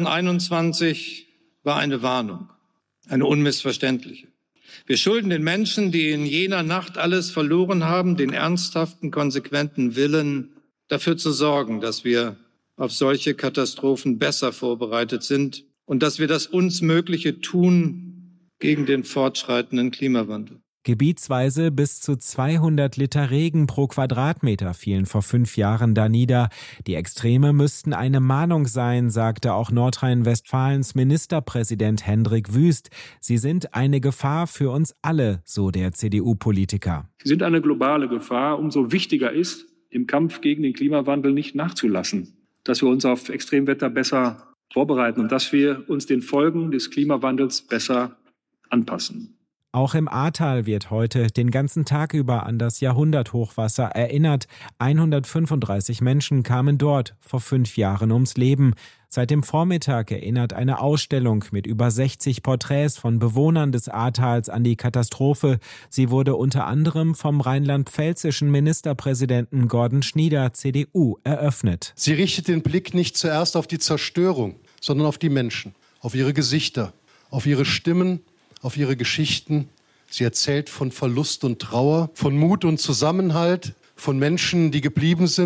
2021 war eine Warnung, eine unmissverständliche. Wir schulden den Menschen, die in jener Nacht alles verloren haben, den ernsthaften, konsequenten Willen, dafür zu sorgen, dass wir auf solche Katastrophen besser vorbereitet sind und dass wir das uns Mögliche tun gegen den fortschreitenden Klimawandel. Gebietsweise bis zu 200 Liter Regen pro Quadratmeter fielen vor 5 Jahren da nieder. Die Extreme müssten eine Mahnung sein, sagte auch Nordrhein-Westfalens Ministerpräsident Hendrik Wüst. Sie sind eine Gefahr für uns alle, so der CDU-Politiker. Sie sind eine globale Gefahr. Umso wichtiger ist, im Kampf gegen den Klimawandel nicht nachzulassen, dass wir uns auf Extremwetter besser vorbereiten und dass wir uns den Folgen des Klimawandels besser anpassen. Auch im Ahrtal wird heute den ganzen Tag über an das Jahrhunderthochwasser erinnert. 135 Menschen kamen dort vor 5 Jahren ums Leben. Seit dem Vormittag erinnert eine Ausstellung mit über 60 Porträts von Bewohnern des Ahrtals an die Katastrophe. Sie wurde unter anderem vom rheinland-pfälzischen Ministerpräsidenten Gordon Schnieder, CDU, eröffnet. Sie richtet den Blick nicht zuerst auf die Zerstörung, sondern auf die Menschen, auf ihre Gesichter, auf ihre Stimmen, auf ihre Geschichten. Sie erzählt von Verlust und Trauer, von Mut und Zusammenhalt, von Menschen, die geblieben sind,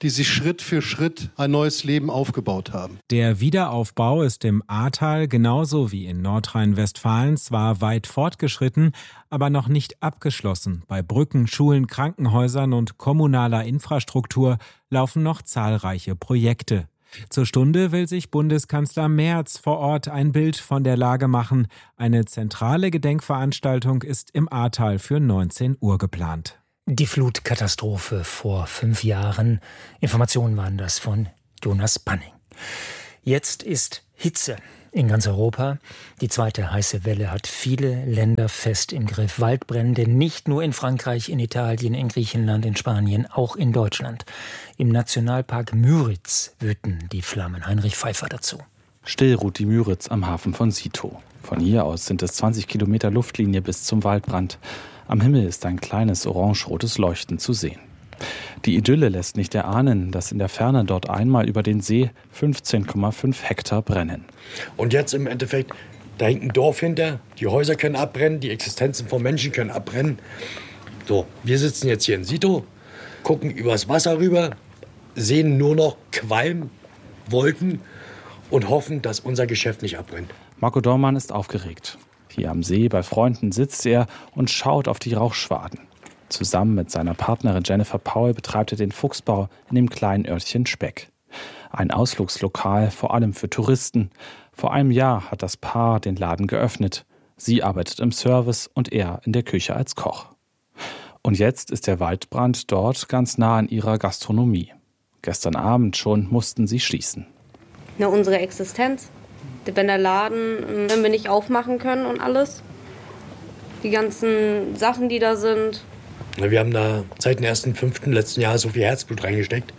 die sich Schritt für Schritt ein neues Leben aufgebaut haben. Der Wiederaufbau ist im Ahrtal genauso wie in Nordrhein-Westfalen zwar weit fortgeschritten, aber noch nicht abgeschlossen. Bei Brücken, Schulen, Krankenhäusern und kommunaler Infrastruktur laufen noch zahlreiche Projekte. Zur Stunde will sich Bundeskanzler Merz vor Ort ein Bild von der Lage machen. Eine zentrale Gedenkveranstaltung ist im Ahrtal für 19 Uhr geplant. Die Flutkatastrophe vor 5 Jahren. Informationen waren das von Jonas Panning. Jetzt ist Hitze in ganz Europa. Die zweite heiße Welle hat viele Länder fest im Griff. Waldbrände nicht nur in Frankreich, in Italien, in Griechenland, in Spanien, auch in Deutschland. Im Nationalpark Müritz wüten die Flammen. Heinrich Pfeiffer dazu. Still ruht die Müritz am Hafen von Sito. Von hier aus sind es 20 Kilometer Luftlinie bis zum Waldbrand. Am Himmel ist ein kleines orange-rotes Leuchten zu sehen. Die Idylle lässt nicht erahnen, dass in der Ferne dort einmal über den See 15,5 Hektar brennen. Und jetzt im Endeffekt, da hängt ein Dorf hinter, die Häuser können abbrennen, die Existenzen von Menschen können abbrennen. So, wir sitzen jetzt hier in Sito, gucken übers Wasser rüber, sehen nur noch Qualm, Wolken und hoffen, dass unser Geschäft nicht abbrennt. Marco Dormann ist aufgeregt. Hier am See bei Freunden sitzt er und schaut auf die Rauchschwaden. Zusammen mit seiner Partnerin Jennifer Paul betreibt er den Fuchsbau in dem kleinen Örtchen Speck. Ein Ausflugslokal, vor allem für Touristen. Vor einem Jahr hat das Paar den Laden geöffnet. Sie arbeitet im Service und er in der Küche als Koch. Und jetzt ist der Waldbrand dort ganz nah an ihrer Gastronomie. Gestern Abend schon mussten sie schließen. Na, unsere Existenz. Wenn der Laden, wenn wir nicht aufmachen können und alles. Die ganzen Sachen, die da sind. Wir haben da seit dem 1.5. letzten Jahr so viel Herzblut reingesteckt.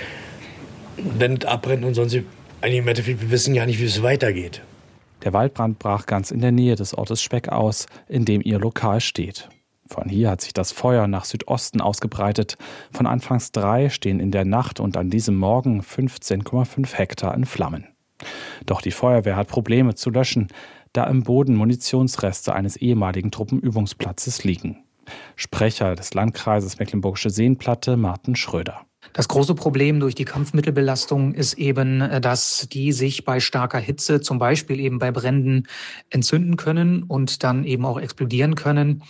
Wenn es abbrennt und sonst, eigentlich im Endeffekt, wir wissen ja nicht, wie es weitergeht. Der Waldbrand brach ganz in der Nähe des Ortes Speck aus, in dem ihr Lokal steht. Von hier hat sich das Feuer nach Südosten ausgebreitet. Von anfangs 3 stehen in der Nacht und an diesem Morgen 15,5 Hektar in Flammen. Doch die Feuerwehr hat Probleme zu löschen, da im Boden Munitionsreste eines ehemaligen Truppenübungsplatzes liegen. Sprecher des Landkreises Mecklenburgische Seenplatte, Martin Schröder. Das große Problem durch die Kampfmittelbelastung ist eben, dass die sich bei starker Hitze, zum Beispiel eben bei Bränden, entzünden können und dann eben auch explodieren können.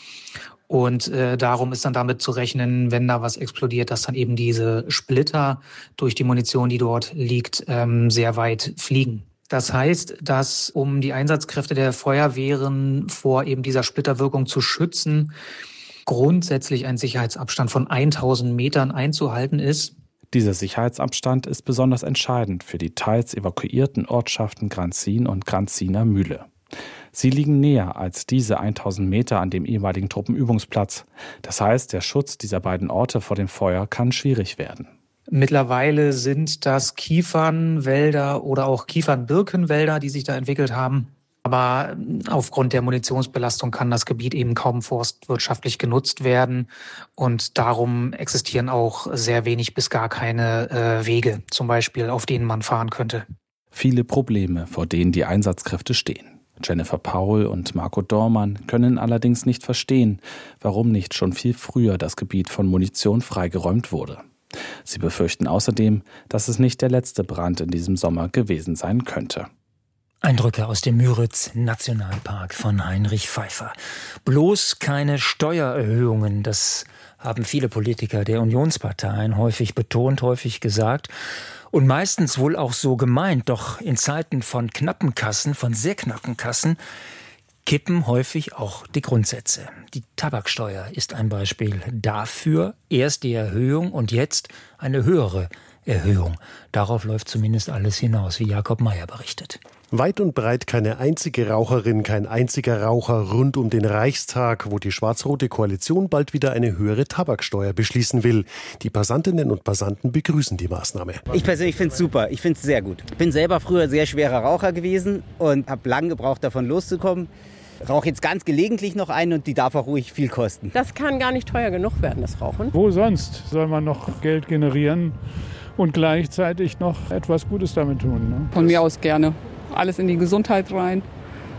Und darum ist dann damit zu rechnen, wenn da was explodiert, dass dann eben diese Splitter durch die Munition, die dort liegt, sehr weit fliegen. Das heißt, dass um die Einsatzkräfte der Feuerwehren vor eben dieser Splitterwirkung zu schützen, grundsätzlich ein Sicherheitsabstand von 1000 Metern einzuhalten ist. Dieser Sicherheitsabstand ist besonders entscheidend für die teils evakuierten Ortschaften Granzin und Granziner Mühle. Sie liegen näher als diese 1000 Meter an dem ehemaligen Truppenübungsplatz. Das heißt, der Schutz dieser beiden Orte vor dem Feuer kann schwierig werden. Mittlerweile sind das Kiefernwälder oder auch Kiefernbirkenwälder, die sich da entwickelt haben. Aber aufgrund der Munitionsbelastung kann das Gebiet eben kaum forstwirtschaftlich genutzt werden. Und darum existieren auch sehr wenig bis gar keine Wege, zum Beispiel, auf denen man fahren könnte. Viele Probleme, vor denen die Einsatzkräfte stehen. Jennifer Paul und Marco Dormann können allerdings nicht verstehen, warum nicht schon viel früher das Gebiet von Munition freigeräumt wurde. Sie befürchten außerdem, dass es nicht der letzte Brand in diesem Sommer gewesen sein könnte. Eindrücke aus dem Müritz-Nationalpark von Heinrich Pfeiffer. Bloß keine Steuererhöhungen, das haben viele Politiker der Unionsparteien häufig betont, häufig gesagt. Und meistens wohl auch so gemeint, doch in Zeiten von knappen Kassen, von sehr knappen Kassen, kippen häufig auch die Grundsätze. Die Tabaksteuer ist ein Beispiel dafür. Erst die Erhöhung und jetzt eine höhere Erhöhung. Darauf läuft zumindest alles hinaus, wie Jakob Mayer berichtet. Weit und breit keine einzige Raucherin, kein einziger Raucher rund um den Reichstag, wo die schwarz-rote Koalition bald wieder eine höhere Tabaksteuer beschließen will. Die Passantinnen und Passanten begrüßen die Maßnahme. Ich persönlich finde es super, ich finde es sehr gut. Ich bin selber früher sehr schwerer Raucher gewesen und habe lange gebraucht, davon loszukommen. Rauche jetzt ganz gelegentlich noch ein und die darf auch ruhig viel kosten. Das kann gar nicht teuer genug werden, das Rauchen. Wo sonst soll man noch Geld generieren und gleichzeitig noch etwas Gutes damit tun? Ne? Von mir aus gerne. Alles in die Gesundheit rein.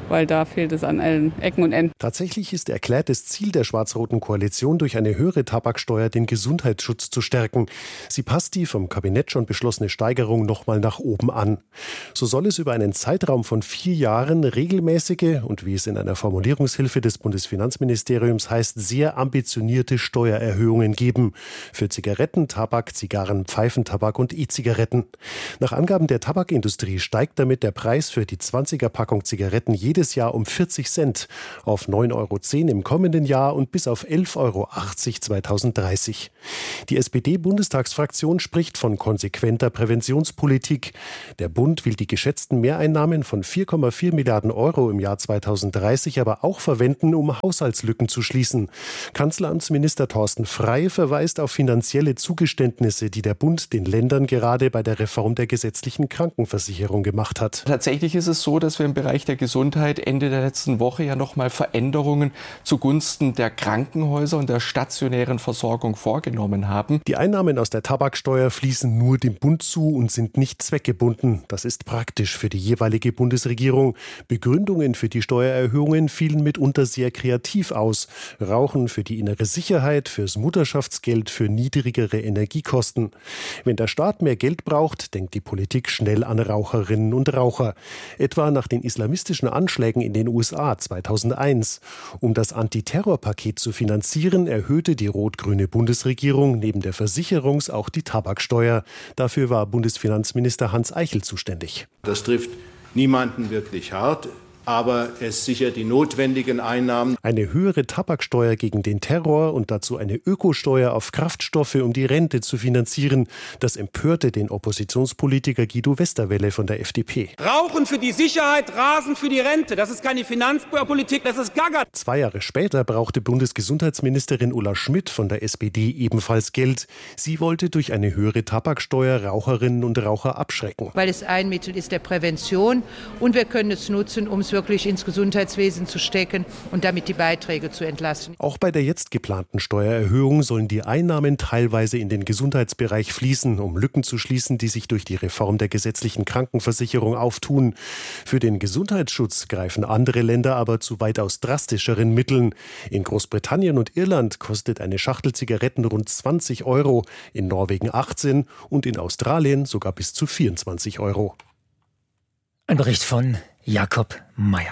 weil da fehlt es an allen Ecken und Enden. Tatsächlich ist erklärtes Ziel der schwarz-roten Koalition, durch eine höhere Tabaksteuer den Gesundheitsschutz zu stärken. Sie passt die vom Kabinett schon beschlossene Steigerung nochmal nach oben an. So soll es über einen Zeitraum von 4 Jahren regelmäßige und, wie es in einer Formulierungshilfe des Bundesfinanzministeriums heißt, sehr ambitionierte Steuererhöhungen geben. Für Zigaretten, Tabak, Zigarren, Pfeifentabak und E-Zigaretten. Nach Angaben der Tabakindustrie steigt damit der Preis für die 20er-Packung Zigaretten jedes Jahr um 40 Cent auf 9,10 € im kommenden Jahr und bis auf 11,80 € 2030. Die SPD-Bundestagsfraktion spricht von konsequenter Präventionspolitik. Der Bund will die geschätzten Mehreinnahmen von 4,4 Milliarden € im Jahr 2030 aber auch verwenden, um Haushaltslücken zu schließen. Kanzleramtsminister Thorsten Frey verweist auf finanzielle Zugeständnisse, die der Bund den Ländern gerade bei der Reform der gesetzlichen Krankenversicherung gemacht hat. Tatsächlich ist es so, dass wir im Bereich der Gesundheit Ende der letzten Woche ja nochmal Veränderungen zugunsten der Krankenhäuser und der stationären Versorgung vorgenommen haben. Die Einnahmen aus der Tabaksteuer fließen nur dem Bund zu und sind nicht zweckgebunden. Das ist praktisch für die jeweilige Bundesregierung. Begründungen für die Steuererhöhungen fielen mitunter sehr kreativ aus. Rauchen für die innere Sicherheit, fürs Mutterschaftsgeld, für niedrigere Energiekosten. Wenn der Staat mehr Geld braucht, denkt die Politik schnell an Raucherinnen und Raucher. Etwa nach den islamistischen Anschlägen in den USA 2001. Um das Antiterrorpaket zu finanzieren, erhöhte die rot-grüne Bundesregierung neben der Versicherungs- auch die Tabaksteuer. Dafür war Bundesfinanzminister Hans Eichel zuständig. Das trifft niemanden wirklich hart, aber es sichert die notwendigen Einnahmen. Eine höhere Tabaksteuer gegen den Terror und dazu eine Ökosteuer auf Kraftstoffe, um die Rente zu finanzieren. Das empörte den Oppositionspolitiker Guido Westerwelle von der FDP. Rauchen für die Sicherheit, Rasen für die Rente. Das ist keine Finanzpolitik, das ist Gaga. 2 Jahre später brauchte Bundesgesundheitsministerin Ulla Schmidt von der SPD ebenfalls Geld. Sie wollte durch eine höhere Tabaksteuer Raucherinnen und Raucher abschrecken. Weil es ein Mittel ist der Prävention und wir können es nutzen, um es wirklich ins Gesundheitswesen zu stecken und damit die Beiträge zu entlasten. Auch bei der jetzt geplanten Steuererhöhung sollen die Einnahmen teilweise in den Gesundheitsbereich fließen, um Lücken zu schließen, die sich durch die Reform der gesetzlichen Krankenversicherung auftun. Für den Gesundheitsschutz greifen andere Länder aber zu weitaus drastischeren Mitteln. In Großbritannien und Irland kostet eine Schachtel Zigaretten rund 20 €, in Norwegen 18 und in Australien sogar bis zu 24 €. Ein Bericht von Jakob Mayer.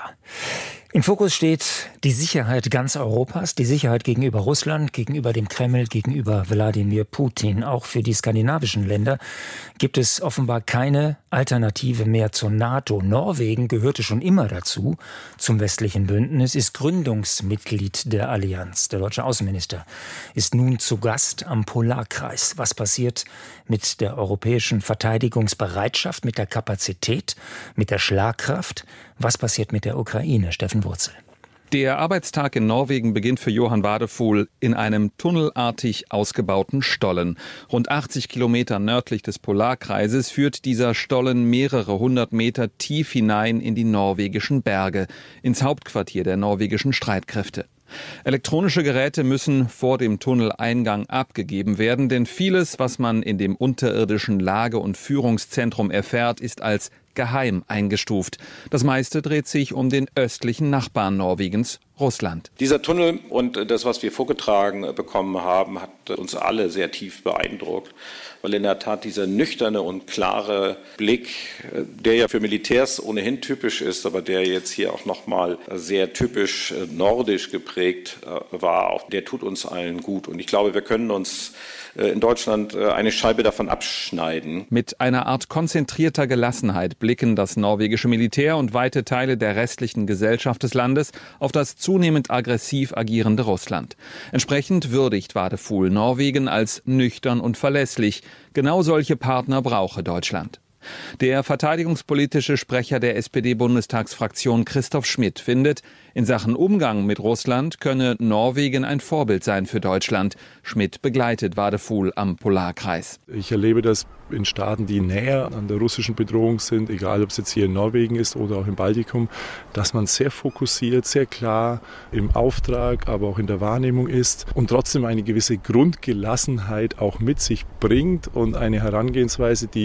Im Fokus steht die Sicherheit ganz Europas, die Sicherheit gegenüber Russland, gegenüber dem Kreml, gegenüber Wladimir Putin. Auch für die skandinavischen Länder gibt es offenbar keine Alternative mehr zur NATO. Norwegen gehörte schon immer dazu, zum westlichen Bündnis, ist Gründungsmitglied der Allianz. Der deutsche Außenminister ist nun zu Gast am Polarkreis. Was passiert mit der europäischen Verteidigungsbereitschaft, mit der Kapazität, mit der Schlagkraft? Was passiert mit der Ukraine? Steffen Wurzel. Der Arbeitstag in Norwegen beginnt für Johann Wadefuhl in einem tunnelartig ausgebauten Stollen. Rund 80 Kilometer nördlich des Polarkreises führt dieser Stollen mehrere 100 Meter tief hinein in die norwegischen Berge, ins Hauptquartier der norwegischen Streitkräfte. Elektronische Geräte müssen vor dem Tunneleingang abgegeben werden, denn vieles, was man in dem unterirdischen Lage- und Führungszentrum erfährt, ist als geheim eingestuft. Das meiste dreht sich um den östlichen Nachbarn Norwegens, Russland. Dieser Tunnel und das, was wir vorgetragen bekommen haben, hat uns alle sehr tief beeindruckt, weil in der Tat dieser nüchterne und klare Blick, der ja für Militärs ohnehin typisch ist, aber der jetzt hier auch nochmal sehr typisch nordisch geprägt war, der tut uns allen gut. Und ich glaube, wir können uns in Deutschland eine Scheibe davon abschneiden. Mit einer Art konzentrierter Gelassenheit blicken das norwegische Militär und weite Teile der restlichen Gesellschaft des Landes auf das zunehmend aggressiv agierende Russland. Entsprechend würdigt Wadefuhl Norwegen als nüchtern und verlässlich. Genau solche Partner brauche Deutschland. Der verteidigungspolitische Sprecher der SPD-Bundestagsfraktion Christoph Schmidt findet, in Sachen Umgang mit Russland könne Norwegen ein Vorbild sein für Deutschland. Schmidt begleitet Wadefuhl am Polarkreis. Ich erlebe das in Staaten, die näher an der russischen Bedrohung sind, egal ob es jetzt hier in Norwegen ist oder auch im Baltikum, dass man sehr fokussiert, sehr klar im Auftrag, aber auch in der Wahrnehmung ist und trotzdem eine gewisse Grundgelassenheit auch mit sich bringt und eine Herangehensweise, die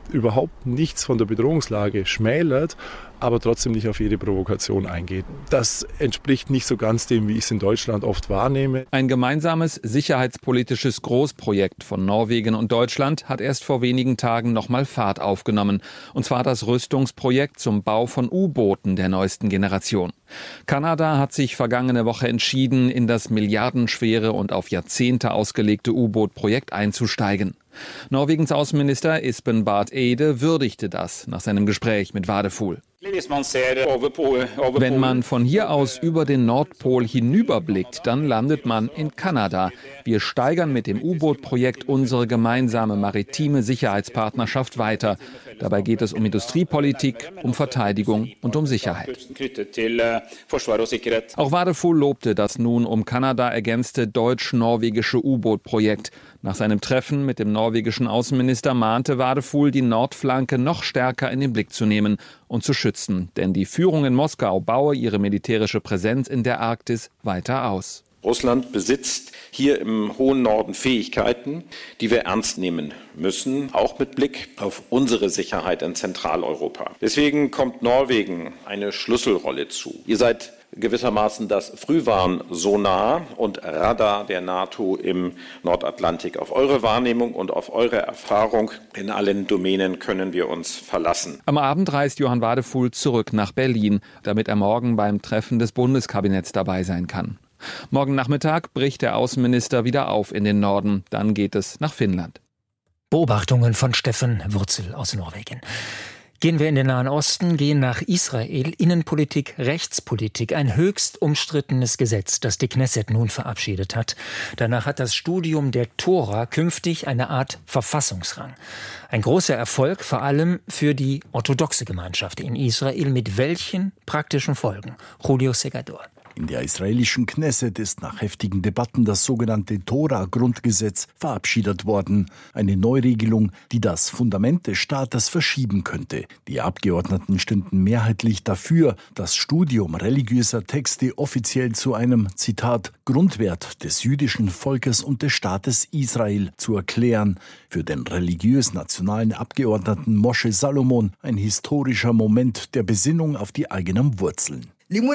überhaupt nichts von der Bedrohungslage schmälert, aber trotzdem nicht auf jede Provokation eingeht. Das entspricht nicht so ganz dem, wie ich es in Deutschland oft wahrnehme. Ein gemeinsames sicherheitspolitisches Großprojekt von Norwegen und Deutschland hat erst vor wenigen Tagen nochmal Fahrt aufgenommen. Und zwar das Rüstungsprojekt zum Bau von U-Booten der neuesten Generation. Kanada hat sich vergangene Woche entschieden, in das milliardenschwere und auf Jahrzehnte ausgelegte U-Boot-Projekt einzusteigen. Norwegens Außenminister Espen Barth Eide würdigte das nach seinem Gespräch mit Wadefuhl. Wenn man von hier aus über den Nordpol hinüberblickt, dann landet man in Kanada. Wir steigern mit dem U-Boot-Projekt unsere gemeinsame maritime Sicherheitspartnerschaft weiter. Dabei geht es um Industriepolitik, um Verteidigung und um Sicherheit. Auch Wadefuhl lobte das nun um Kanada ergänzte deutsch-norwegische U-Boot-Projekt. Nach seinem Treffen mit dem norwegischen Außenminister mahnte Wadefuhl, die Nordflanke noch stärker in den Blick zu nehmen und zu schützen. Denn die Führung in Moskau baue ihre militärische Präsenz in der Arktis weiter aus. Russland besitzt hier im hohen Norden Fähigkeiten, die wir ernst nehmen müssen, auch mit Blick auf unsere Sicherheit in Zentraleuropa. Deswegen kommt Norwegen eine Schlüsselrolle zu. Ihr seid gewissermaßen das Frühwarnsonar und Radar der NATO im Nordatlantik. Auf eure Wahrnehmung und auf eure Erfahrung in allen Domänen können wir uns verlassen. Am Abend reist Johann Wadefuhl zurück nach Berlin, damit er morgen beim Treffen des Bundeskabinetts dabei sein kann. Morgen Nachmittag bricht der Außenminister wieder auf in den Norden. Dann geht es nach Finnland. Beobachtungen von Steffen Wurzel aus Norwegen. Gehen wir in den Nahen Osten, gehen nach Israel. Innenpolitik, Rechtspolitik, ein höchst umstrittenes Gesetz, das die Knesset nun verabschiedet hat. Danach hat das Studium der Tora künftig eine Art Verfassungsrang. Ein großer Erfolg, vor allem für die orthodoxe Gemeinschaft in Israel. Mit welchen praktischen Folgen? Julio Segador. In der israelischen Knesset ist nach heftigen Debatten das sogenannte Tora-Grundgesetz verabschiedet worden. Eine Neuregelung, die das Fundament des Staates verschieben könnte. Die Abgeordneten stimmten mehrheitlich dafür, das Studium religiöser Texte offiziell zu einem, Zitat, Grundwert des jüdischen Volkes und des Staates Israel zu erklären. Für den religiös-nationalen Abgeordneten Moshe Salomon ein historischer Moment der Besinnung auf die eigenen Wurzeln.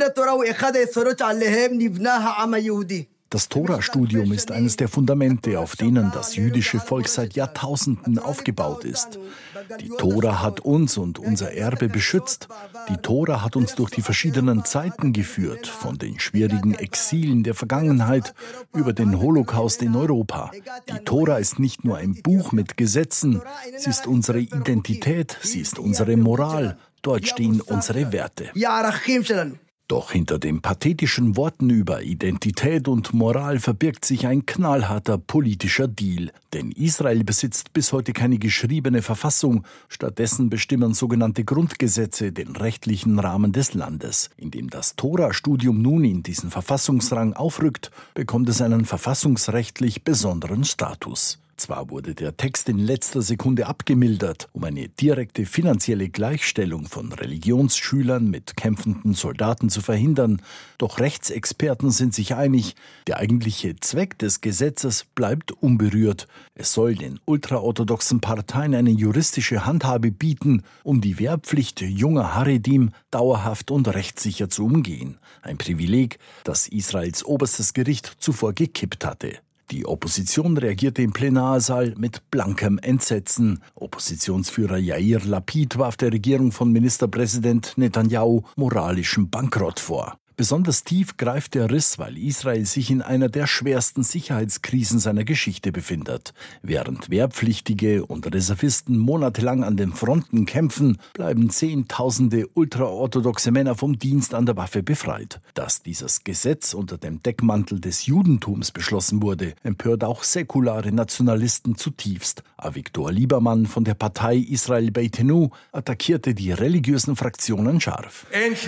Das Tora-Studium ist eines der Fundamente, auf denen das jüdische Volk seit Jahrtausenden aufgebaut ist. Die Tora hat uns und unser Erbe beschützt. Die Tora hat uns durch die verschiedenen Zeiten geführt, von den schwierigen Exilen der Vergangenheit über den Holocaust in Europa. Die Tora ist nicht nur ein Buch mit Gesetzen, sie ist unsere Identität, sie ist unsere Moral. Dort stehen unsere Werte. Doch hinter den pathetischen Worten über Identität und Moral verbirgt sich ein knallharter politischer Deal. Denn Israel besitzt bis heute keine geschriebene Verfassung. Stattdessen bestimmen sogenannte Grundgesetze den rechtlichen Rahmen des Landes. Indem das Tora-Studium nun in diesen Verfassungsrang aufrückt, bekommt es einen verfassungsrechtlich besonderen Status. Zwar wurde der Text in letzter Sekunde abgemildert, um eine direkte finanzielle Gleichstellung von Religionsschülern mit kämpfenden Soldaten zu verhindern, doch Rechtsexperten sind sich einig, der eigentliche Zweck des Gesetzes bleibt unberührt. Es soll den ultraorthodoxen Parteien eine juristische Handhabe bieten, um die Wehrpflicht junger Haredim dauerhaft und rechtssicher zu umgehen. Ein Privileg, das Israels oberstes Gericht zuvor gekippt hatte. Die Opposition reagierte im Plenarsaal mit blankem Entsetzen. Oppositionsführer Yair Lapid warf der Regierung von Ministerpräsident Netanyahu moralischen Bankrott vor. Besonders tief greift der Riss, weil Israel sich in einer der schwersten Sicherheitskrisen seiner Geschichte befindet. Während Wehrpflichtige und Reservisten monatelang an den Fronten kämpfen, bleiben Zehntausende ultraorthodoxe Männer vom Dienst an der Waffe befreit. Dass dieses Gesetz unter dem Deckmantel des Judentums beschlossen wurde, empört auch säkulare Nationalisten zutiefst. Avigdor Liebermann von der Partei Israel Beitenu attackierte die religiösen Fraktionen scharf.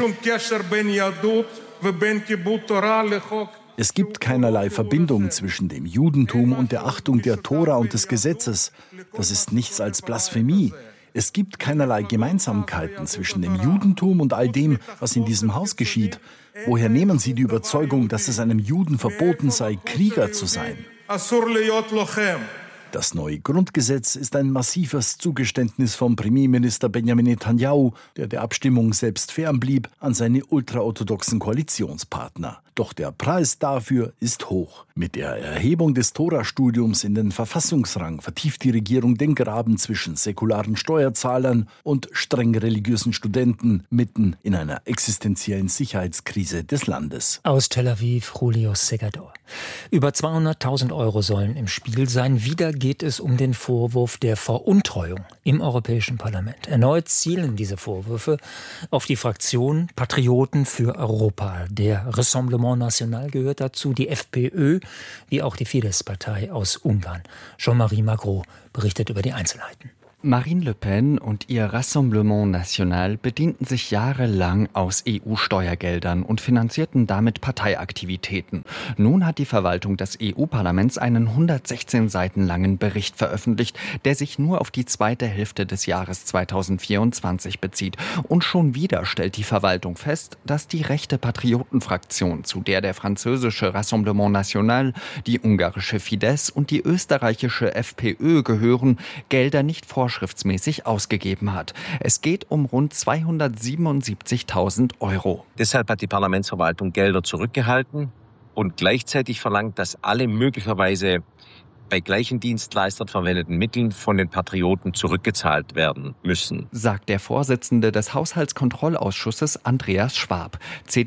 Es gibt keinerlei Verbindung zwischen dem Judentum und der Achtung der Tora und des Gesetzes. Das ist nichts als Blasphemie. Es gibt keinerlei Gemeinsamkeiten zwischen dem Judentum und all dem, was in diesem Haus geschieht. Woher nehmen Sie die Überzeugung, dass es einem Juden verboten sei, Krieger zu sein? Das neue Grundgesetz ist ein massives Zugeständnis vom Premierminister Benjamin Netanyahu, der Abstimmung selbst fernblieb, an seine ultraorthodoxen Koalitionspartner. Doch der Preis dafür ist hoch. Mit der Erhebung des Tora-Studiums in den Verfassungsrang vertieft die Regierung den Graben zwischen säkularen Steuerzahlern und streng religiösen Studenten mitten in einer existenziellen Sicherheitskrise des Landes. Aus Tel Aviv, Julio Segador. Über 200.000 € sollen im Spiel sein. Wieder geht es um den Vorwurf der Veruntreuung im Europäischen Parlament. Erneut zielen diese Vorwürfe auf die Fraktion Patrioten für Europa. Der Rassemblement National gehört dazu, die FPÖ, wie auch die Fidesz-Partei aus Ungarn. Jean-Marie Magro berichtet über die Einzelheiten. Marine Le Pen und ihr Rassemblement National bedienten sich jahrelang aus EU-Steuergeldern und finanzierten damit Parteiaktivitäten. Nun hat die Verwaltung des EU-Parlaments einen 116 Seiten langen Bericht veröffentlicht, der sich nur auf die zweite Hälfte des Jahres 2024 bezieht. Und schon wieder stellt die Verwaltung fest, dass die rechte Patriotenfraktion, zu der der französische Rassemblement National, die ungarische Fidesz und die österreichische FPÖ gehören, Gelder nicht vorschreiben ausgegeben hat. Es geht um rund 277.000 €. Deshalb hat die Parlamentsverwaltung Gelder zurückgehalten und gleichzeitig verlangt, dass alle möglicherweise bei gleichen Dienstleistern verwendeten Mitteln von den Patrioten zurückgezahlt werden müssen, sagt der Vorsitzende des Haushaltskontrollausschusses Andreas Schwab,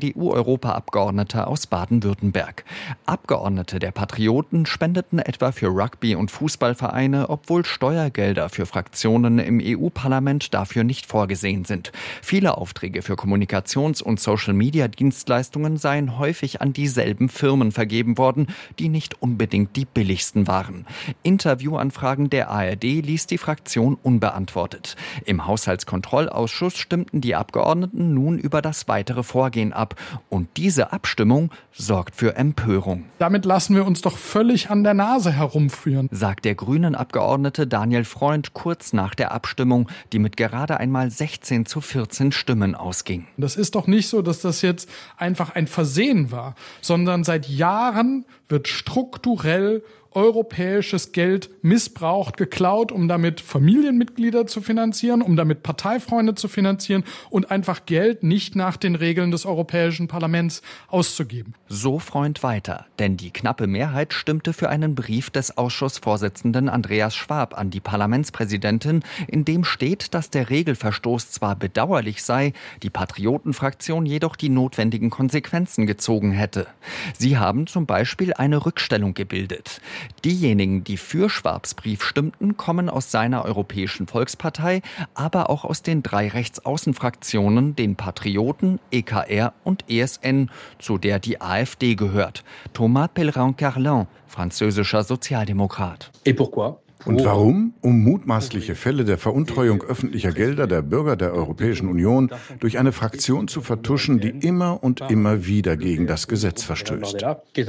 CDU-Europaabgeordneter aus Baden-Württemberg. Abgeordnete der Patrioten spendeten etwa für Rugby- und Fußballvereine, obwohl Steuergelder für Fraktionen im EU-Parlament dafür nicht vorgesehen sind. Viele Aufträge für Kommunikations- und Social-Media-Dienstleistungen seien häufig an dieselben Firmen vergeben worden, die nicht unbedingt die billigsten waren. Interviewanfragen der ARD ließ die Fraktion unbeantwortet. Im Haushaltskontrollausschuss stimmten die Abgeordneten nun über das weitere Vorgehen ab. Und diese Abstimmung sorgt für Empörung. Damit lassen wir uns doch völlig an der Nase herumführen, sagt der Grünen-Abgeordnete Daniel Freund kurz nach der Abstimmung, die mit gerade einmal 16:14 Stimmen ausging. Das ist doch nicht so, dass das jetzt einfach ein Versehen war, sondern seit Jahren wird strukturell europäisches Geld missbraucht, geklaut, um damit Familienmitglieder zu finanzieren, um damit Parteifreunde zu finanzieren und einfach Geld nicht nach den Regeln des Europäischen Parlaments auszugeben. So Freund weiter, denn die knappe Mehrheit stimmte für einen Brief des Ausschussvorsitzenden Andreas Schwab an die Parlamentspräsidentin, in dem steht, dass der Regelverstoß zwar bedauerlich sei, die Patriotenfraktion jedoch die notwendigen Konsequenzen gezogen hätte. Sie haben zum Beispiel eine Rückstellung gebildet. Diejenigen, die für Schwabs Brief stimmten, kommen aus seiner Europäischen Volkspartei, aber auch aus den 3 Rechtsaußenfraktionen, den Patrioten, EKR und ESN, zu der die AfD gehört. Thomas Pellerin-Carlin, französischer Sozialdemokrat. Et pourquoi? Und warum? Um mutmaßliche Fälle der Veruntreuung öffentlicher Gelder der Bürger der Europäischen Union durch eine Fraktion zu vertuschen, die immer und immer wieder gegen das Gesetz verstößt.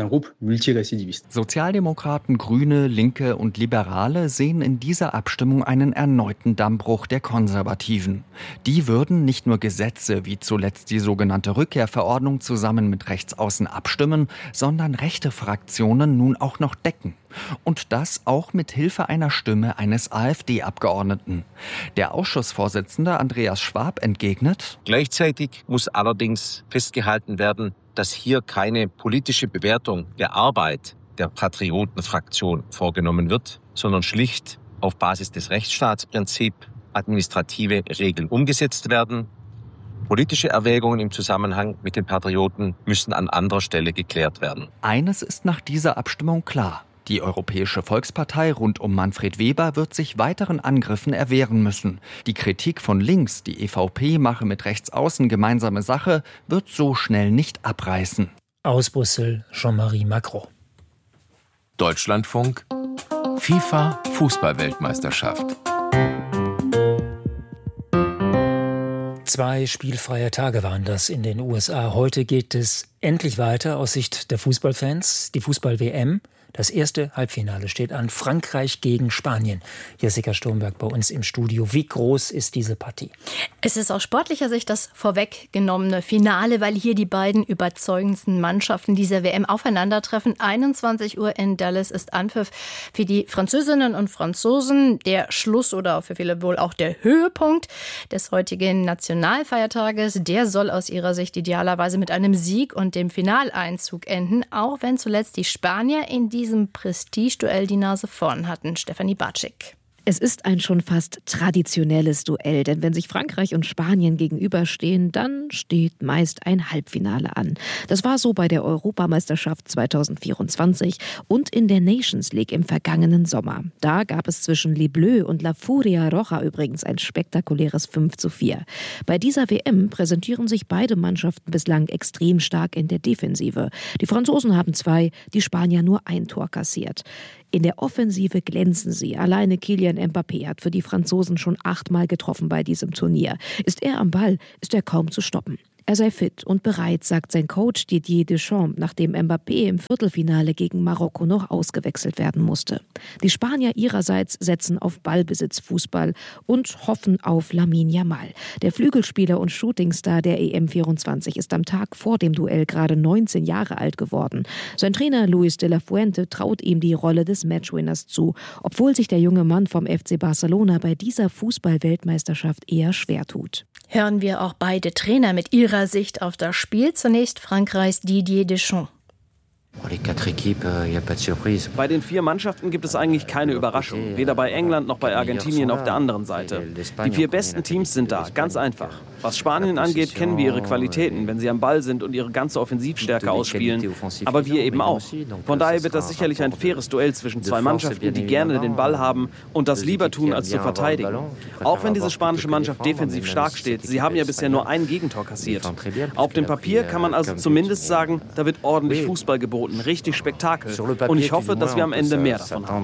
Sozialdemokraten, Grüne, Linke und Liberale sehen in dieser Abstimmung einen erneuten Dammbruch der Konservativen. Die würden nicht nur Gesetze wie zuletzt die sogenannte Rückkehrverordnung zusammen mit Rechtsaußen abstimmen, sondern rechte Fraktionen nun auch noch decken. Und das auch mit Hilfe einer Stimme eines AfD-Abgeordneten. Der Ausschussvorsitzende Andreas Schwab entgegnet: Gleichzeitig muss allerdings festgehalten werden, dass hier keine politische Bewertung der Arbeit der Patriotenfraktion vorgenommen wird, sondern schlicht auf Basis des Rechtsstaatsprinzips administrative Regeln umgesetzt werden. Politische Erwägungen im Zusammenhang mit den Patrioten müssen an anderer Stelle geklärt werden. Eines ist nach dieser Abstimmung klar: Die Europäische Volkspartei rund um Manfred Weber wird sich weiteren Angriffen erwehren müssen. Die Kritik von links, die EVP mache mit Rechtsaußen gemeinsame Sache, wird so schnell nicht abreißen. Aus Brüssel, Jean-Marie Magro. Deutschlandfunk, FIFA Fußball-Weltmeisterschaft. 2 spielfreie Tage waren das in den USA. Heute geht es endlich weiter aus Sicht der Fußballfans. Die Fußball-WM Das erste Halbfinale steht an. Frankreich gegen Spanien. Jessica Sturmberg bei uns im Studio. Wie groß ist diese Partie? Es ist aus sportlicher Sicht das vorweggenommene Finale, weil hier die beiden überzeugendsten Mannschaften dieser WM aufeinandertreffen. 21 Uhr in Dallas ist Anpfiff für die Französinnen und Franzosen. Der Schluss oder für viele wohl auch der Höhepunkt des heutigen Nationalfeiertages. Der soll aus ihrer Sicht idealerweise mit einem Sieg und dem Finaleinzug enden, auch wenn zuletzt die Spanier in diesem Prestigeduell die Nase vorn hatten. Stefanie Bartschik. Es ist ein schon fast traditionelles Duell, denn wenn sich Frankreich und Spanien gegenüberstehen, dann steht meist ein Halbfinale an. Das war so bei der Europameisterschaft 2024 und in der Nations League im vergangenen Sommer. Da gab es zwischen Les Bleus und La Furia Roja übrigens ein spektakuläres 5:4. Bei dieser WM präsentieren sich beide Mannschaften bislang extrem stark in der Defensive. Die Franzosen haben 2, die Spanier nur 1 Tor kassiert. In der Offensive glänzen sie. Alleine Kylian Mbappé hat für die Franzosen schon 8-mal getroffen bei diesem Turnier. Ist er am Ball, ist er kaum zu stoppen. Er sei fit und bereit, sagt sein Coach Didier Deschamps, nachdem Mbappé im Viertelfinale gegen Marokko noch ausgewechselt werden musste. Die Spanier ihrerseits setzen auf Ballbesitzfußball und hoffen auf Lamine Yamal. Der Flügelspieler und Shootingstar der EM24 ist am Tag vor dem Duell gerade 19 Jahre alt geworden. Sein Trainer Luis de la Fuente traut ihm die Rolle des Matchwinners zu, obwohl sich der junge Mann vom FC Barcelona bei dieser Fußball-Weltmeisterschaft eher schwer tut. Hören wir auch beide Trainer mit ihrer Sicht auf das Spiel. Zunächst Frankreichs Didier Deschamps. Bei den 4 Mannschaften gibt es eigentlich keine Überraschung. Weder bei England noch bei Argentinien auf der anderen Seite. Die 4 besten Teams sind da, ganz einfach. Was Spanien angeht, kennen wir ihre Qualitäten, wenn sie am Ball sind und ihre ganze Offensivstärke ausspielen. Aber wir eben auch. Von daher wird das sicherlich ein faires Duell zwischen 2 Mannschaften, die gerne den Ball haben und das lieber tun, als zu verteidigen. Auch wenn diese spanische Mannschaft defensiv stark steht, sie haben ja bisher nur ein Gegentor kassiert. Auf dem Papier kann man also zumindest sagen, da wird ordentlich Fußball geboten, richtig Spektakel. Und ich hoffe, dass wir am Ende mehr davon haben.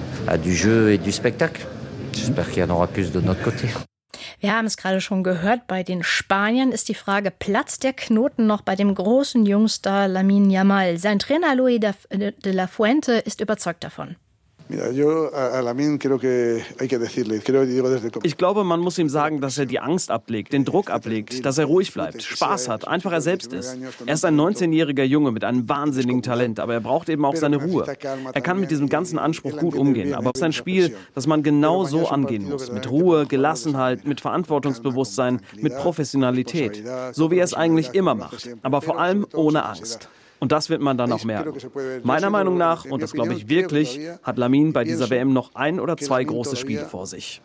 Wir haben es gerade schon gehört, bei den Spaniern ist die Frage, platzt der Knoten noch bei dem großen Jungstar Lamine Yamal? Sein Trainer Luis de la Fuente ist überzeugt davon. Ich glaube, man muss ihm sagen, dass er die Angst ablegt, den Druck ablegt, dass er ruhig bleibt, Spaß hat, einfach er selbst ist. Er ist ein 19-jähriger Junge mit einem wahnsinnigen Talent, aber er braucht eben auch seine Ruhe. Er kann mit diesem ganzen Anspruch gut umgehen, aber es ist ein Spiel, das man genau so angehen muss. Mit Ruhe, Gelassenheit, mit Verantwortungsbewusstsein, mit Professionalität. So wie er es eigentlich immer macht, aber vor allem ohne Angst. Und das wird man dann auch merken. Meiner Meinung nach, und das glaube ich wirklich, hat Lamine bei dieser WM noch 1 oder 2 große Spiele vor sich.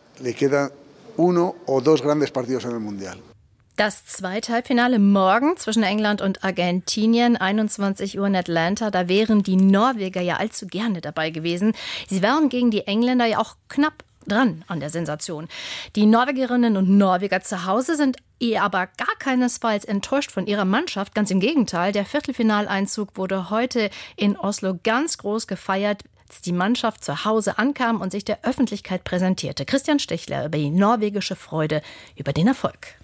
Das zweite Halbfinale morgen zwischen England und Argentinien, 21 Uhr in Atlanta. Da wären die Norweger ja allzu gerne dabei gewesen. Sie wären gegen die Engländer ja auch knapp dran an der Sensation. Die Norwegerinnen und Norweger zu Hause sind aber gar keinesfalls enttäuscht von ihrer Mannschaft. Ganz im Gegenteil, der Viertelfinaleinzug wurde heute in Oslo ganz groß gefeiert, als die Mannschaft zu Hause ankam und sich der Öffentlichkeit präsentierte. Christian Stichler über die norwegische Freude über den Erfolg.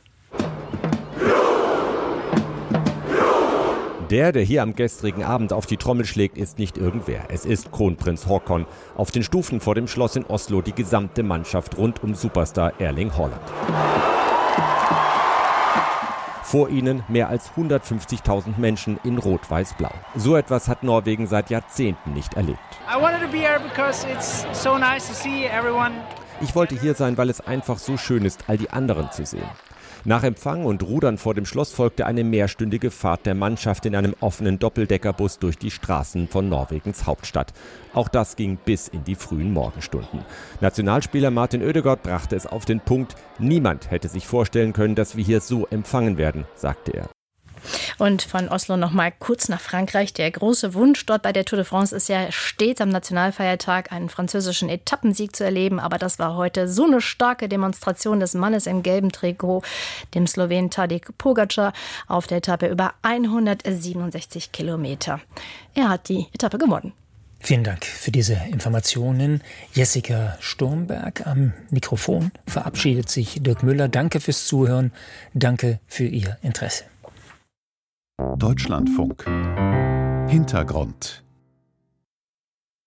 Der hier am gestrigen Abend auf die Trommel schlägt, ist nicht irgendwer. Es ist Kronprinz Haakon. Auf den Stufen vor dem Schloss in Oslo die gesamte Mannschaft rund um Superstar Erling Haaland. Vor ihnen mehr als 150.000 Menschen in Rot-Weiß-Blau. So etwas hat Norwegen seit Jahrzehnten nicht erlebt. Ich wollte hier sein, weil es einfach so schön ist, all die anderen zu sehen. Nach Empfang und Rudern vor dem Schloss folgte eine mehrstündige Fahrt der Mannschaft in einem offenen Doppeldeckerbus durch die Straßen von Norwegens Hauptstadt. Auch das ging bis in die frühen Morgenstunden. Nationalspieler Martin Ødegaard brachte es auf den Punkt: Niemand hätte sich vorstellen können, dass wir hier so empfangen werden, sagte er. Und von Oslo noch mal kurz nach Frankreich. Der große Wunsch dort bei der Tour de France ist ja stets am Nationalfeiertag einen französischen Etappensieg zu erleben. Aber das war heute so eine starke Demonstration des Mannes im gelben Trikot, dem Slowenen Tadej Pogačar, auf der Etappe über 167 Kilometer. Er hat die Etappe gewonnen. Vielen Dank für diese Informationen. Jessica Sturmberg am Mikrofon. Verabschiedet sich Dirk Müller. Danke fürs Zuhören. Danke für Ihr Interesse. Deutschlandfunk. Hintergrund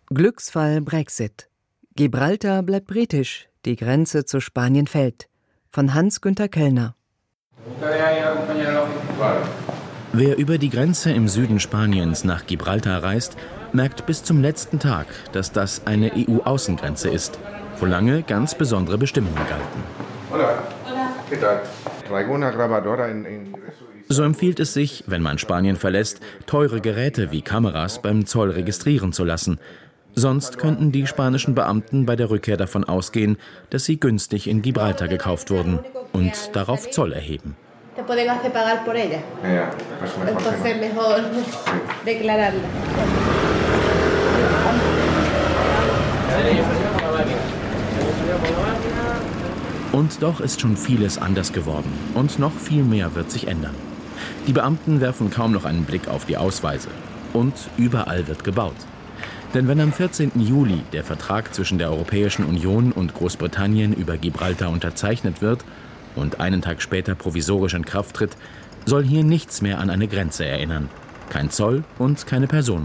Glücksfall Brexit. Gibraltar bleibt britisch, die Grenze zu Spanien fällt. Von Hans-Günther Kellner. Wer über die Grenze im Süden Spaniens nach Gibraltar reist, merkt bis zum letzten Tag, dass das eine EU-Außengrenze ist, wo lange ganz besondere Bestimmungen galten. So empfiehlt es sich, wenn man Spanien verlässt, teure Geräte wie Kameras beim Zoll registrieren zu lassen. Sonst könnten die spanischen Beamten bei der Rückkehr davon ausgehen, dass sie günstig in Gibraltar gekauft wurden und darauf Zoll erheben. Und doch ist schon vieles anders geworden. Und noch viel mehr wird sich ändern. Die Beamten werfen kaum noch einen Blick auf die Ausweise. Und überall wird gebaut. Denn wenn am 14. Juli der Vertrag zwischen der Europäischen Union und Großbritannien über Gibraltar unterzeichnet wird und einen Tag später provisorisch in Kraft tritt, soll hier nichts mehr an eine Grenze erinnern. Kein Zoll und keine Personen.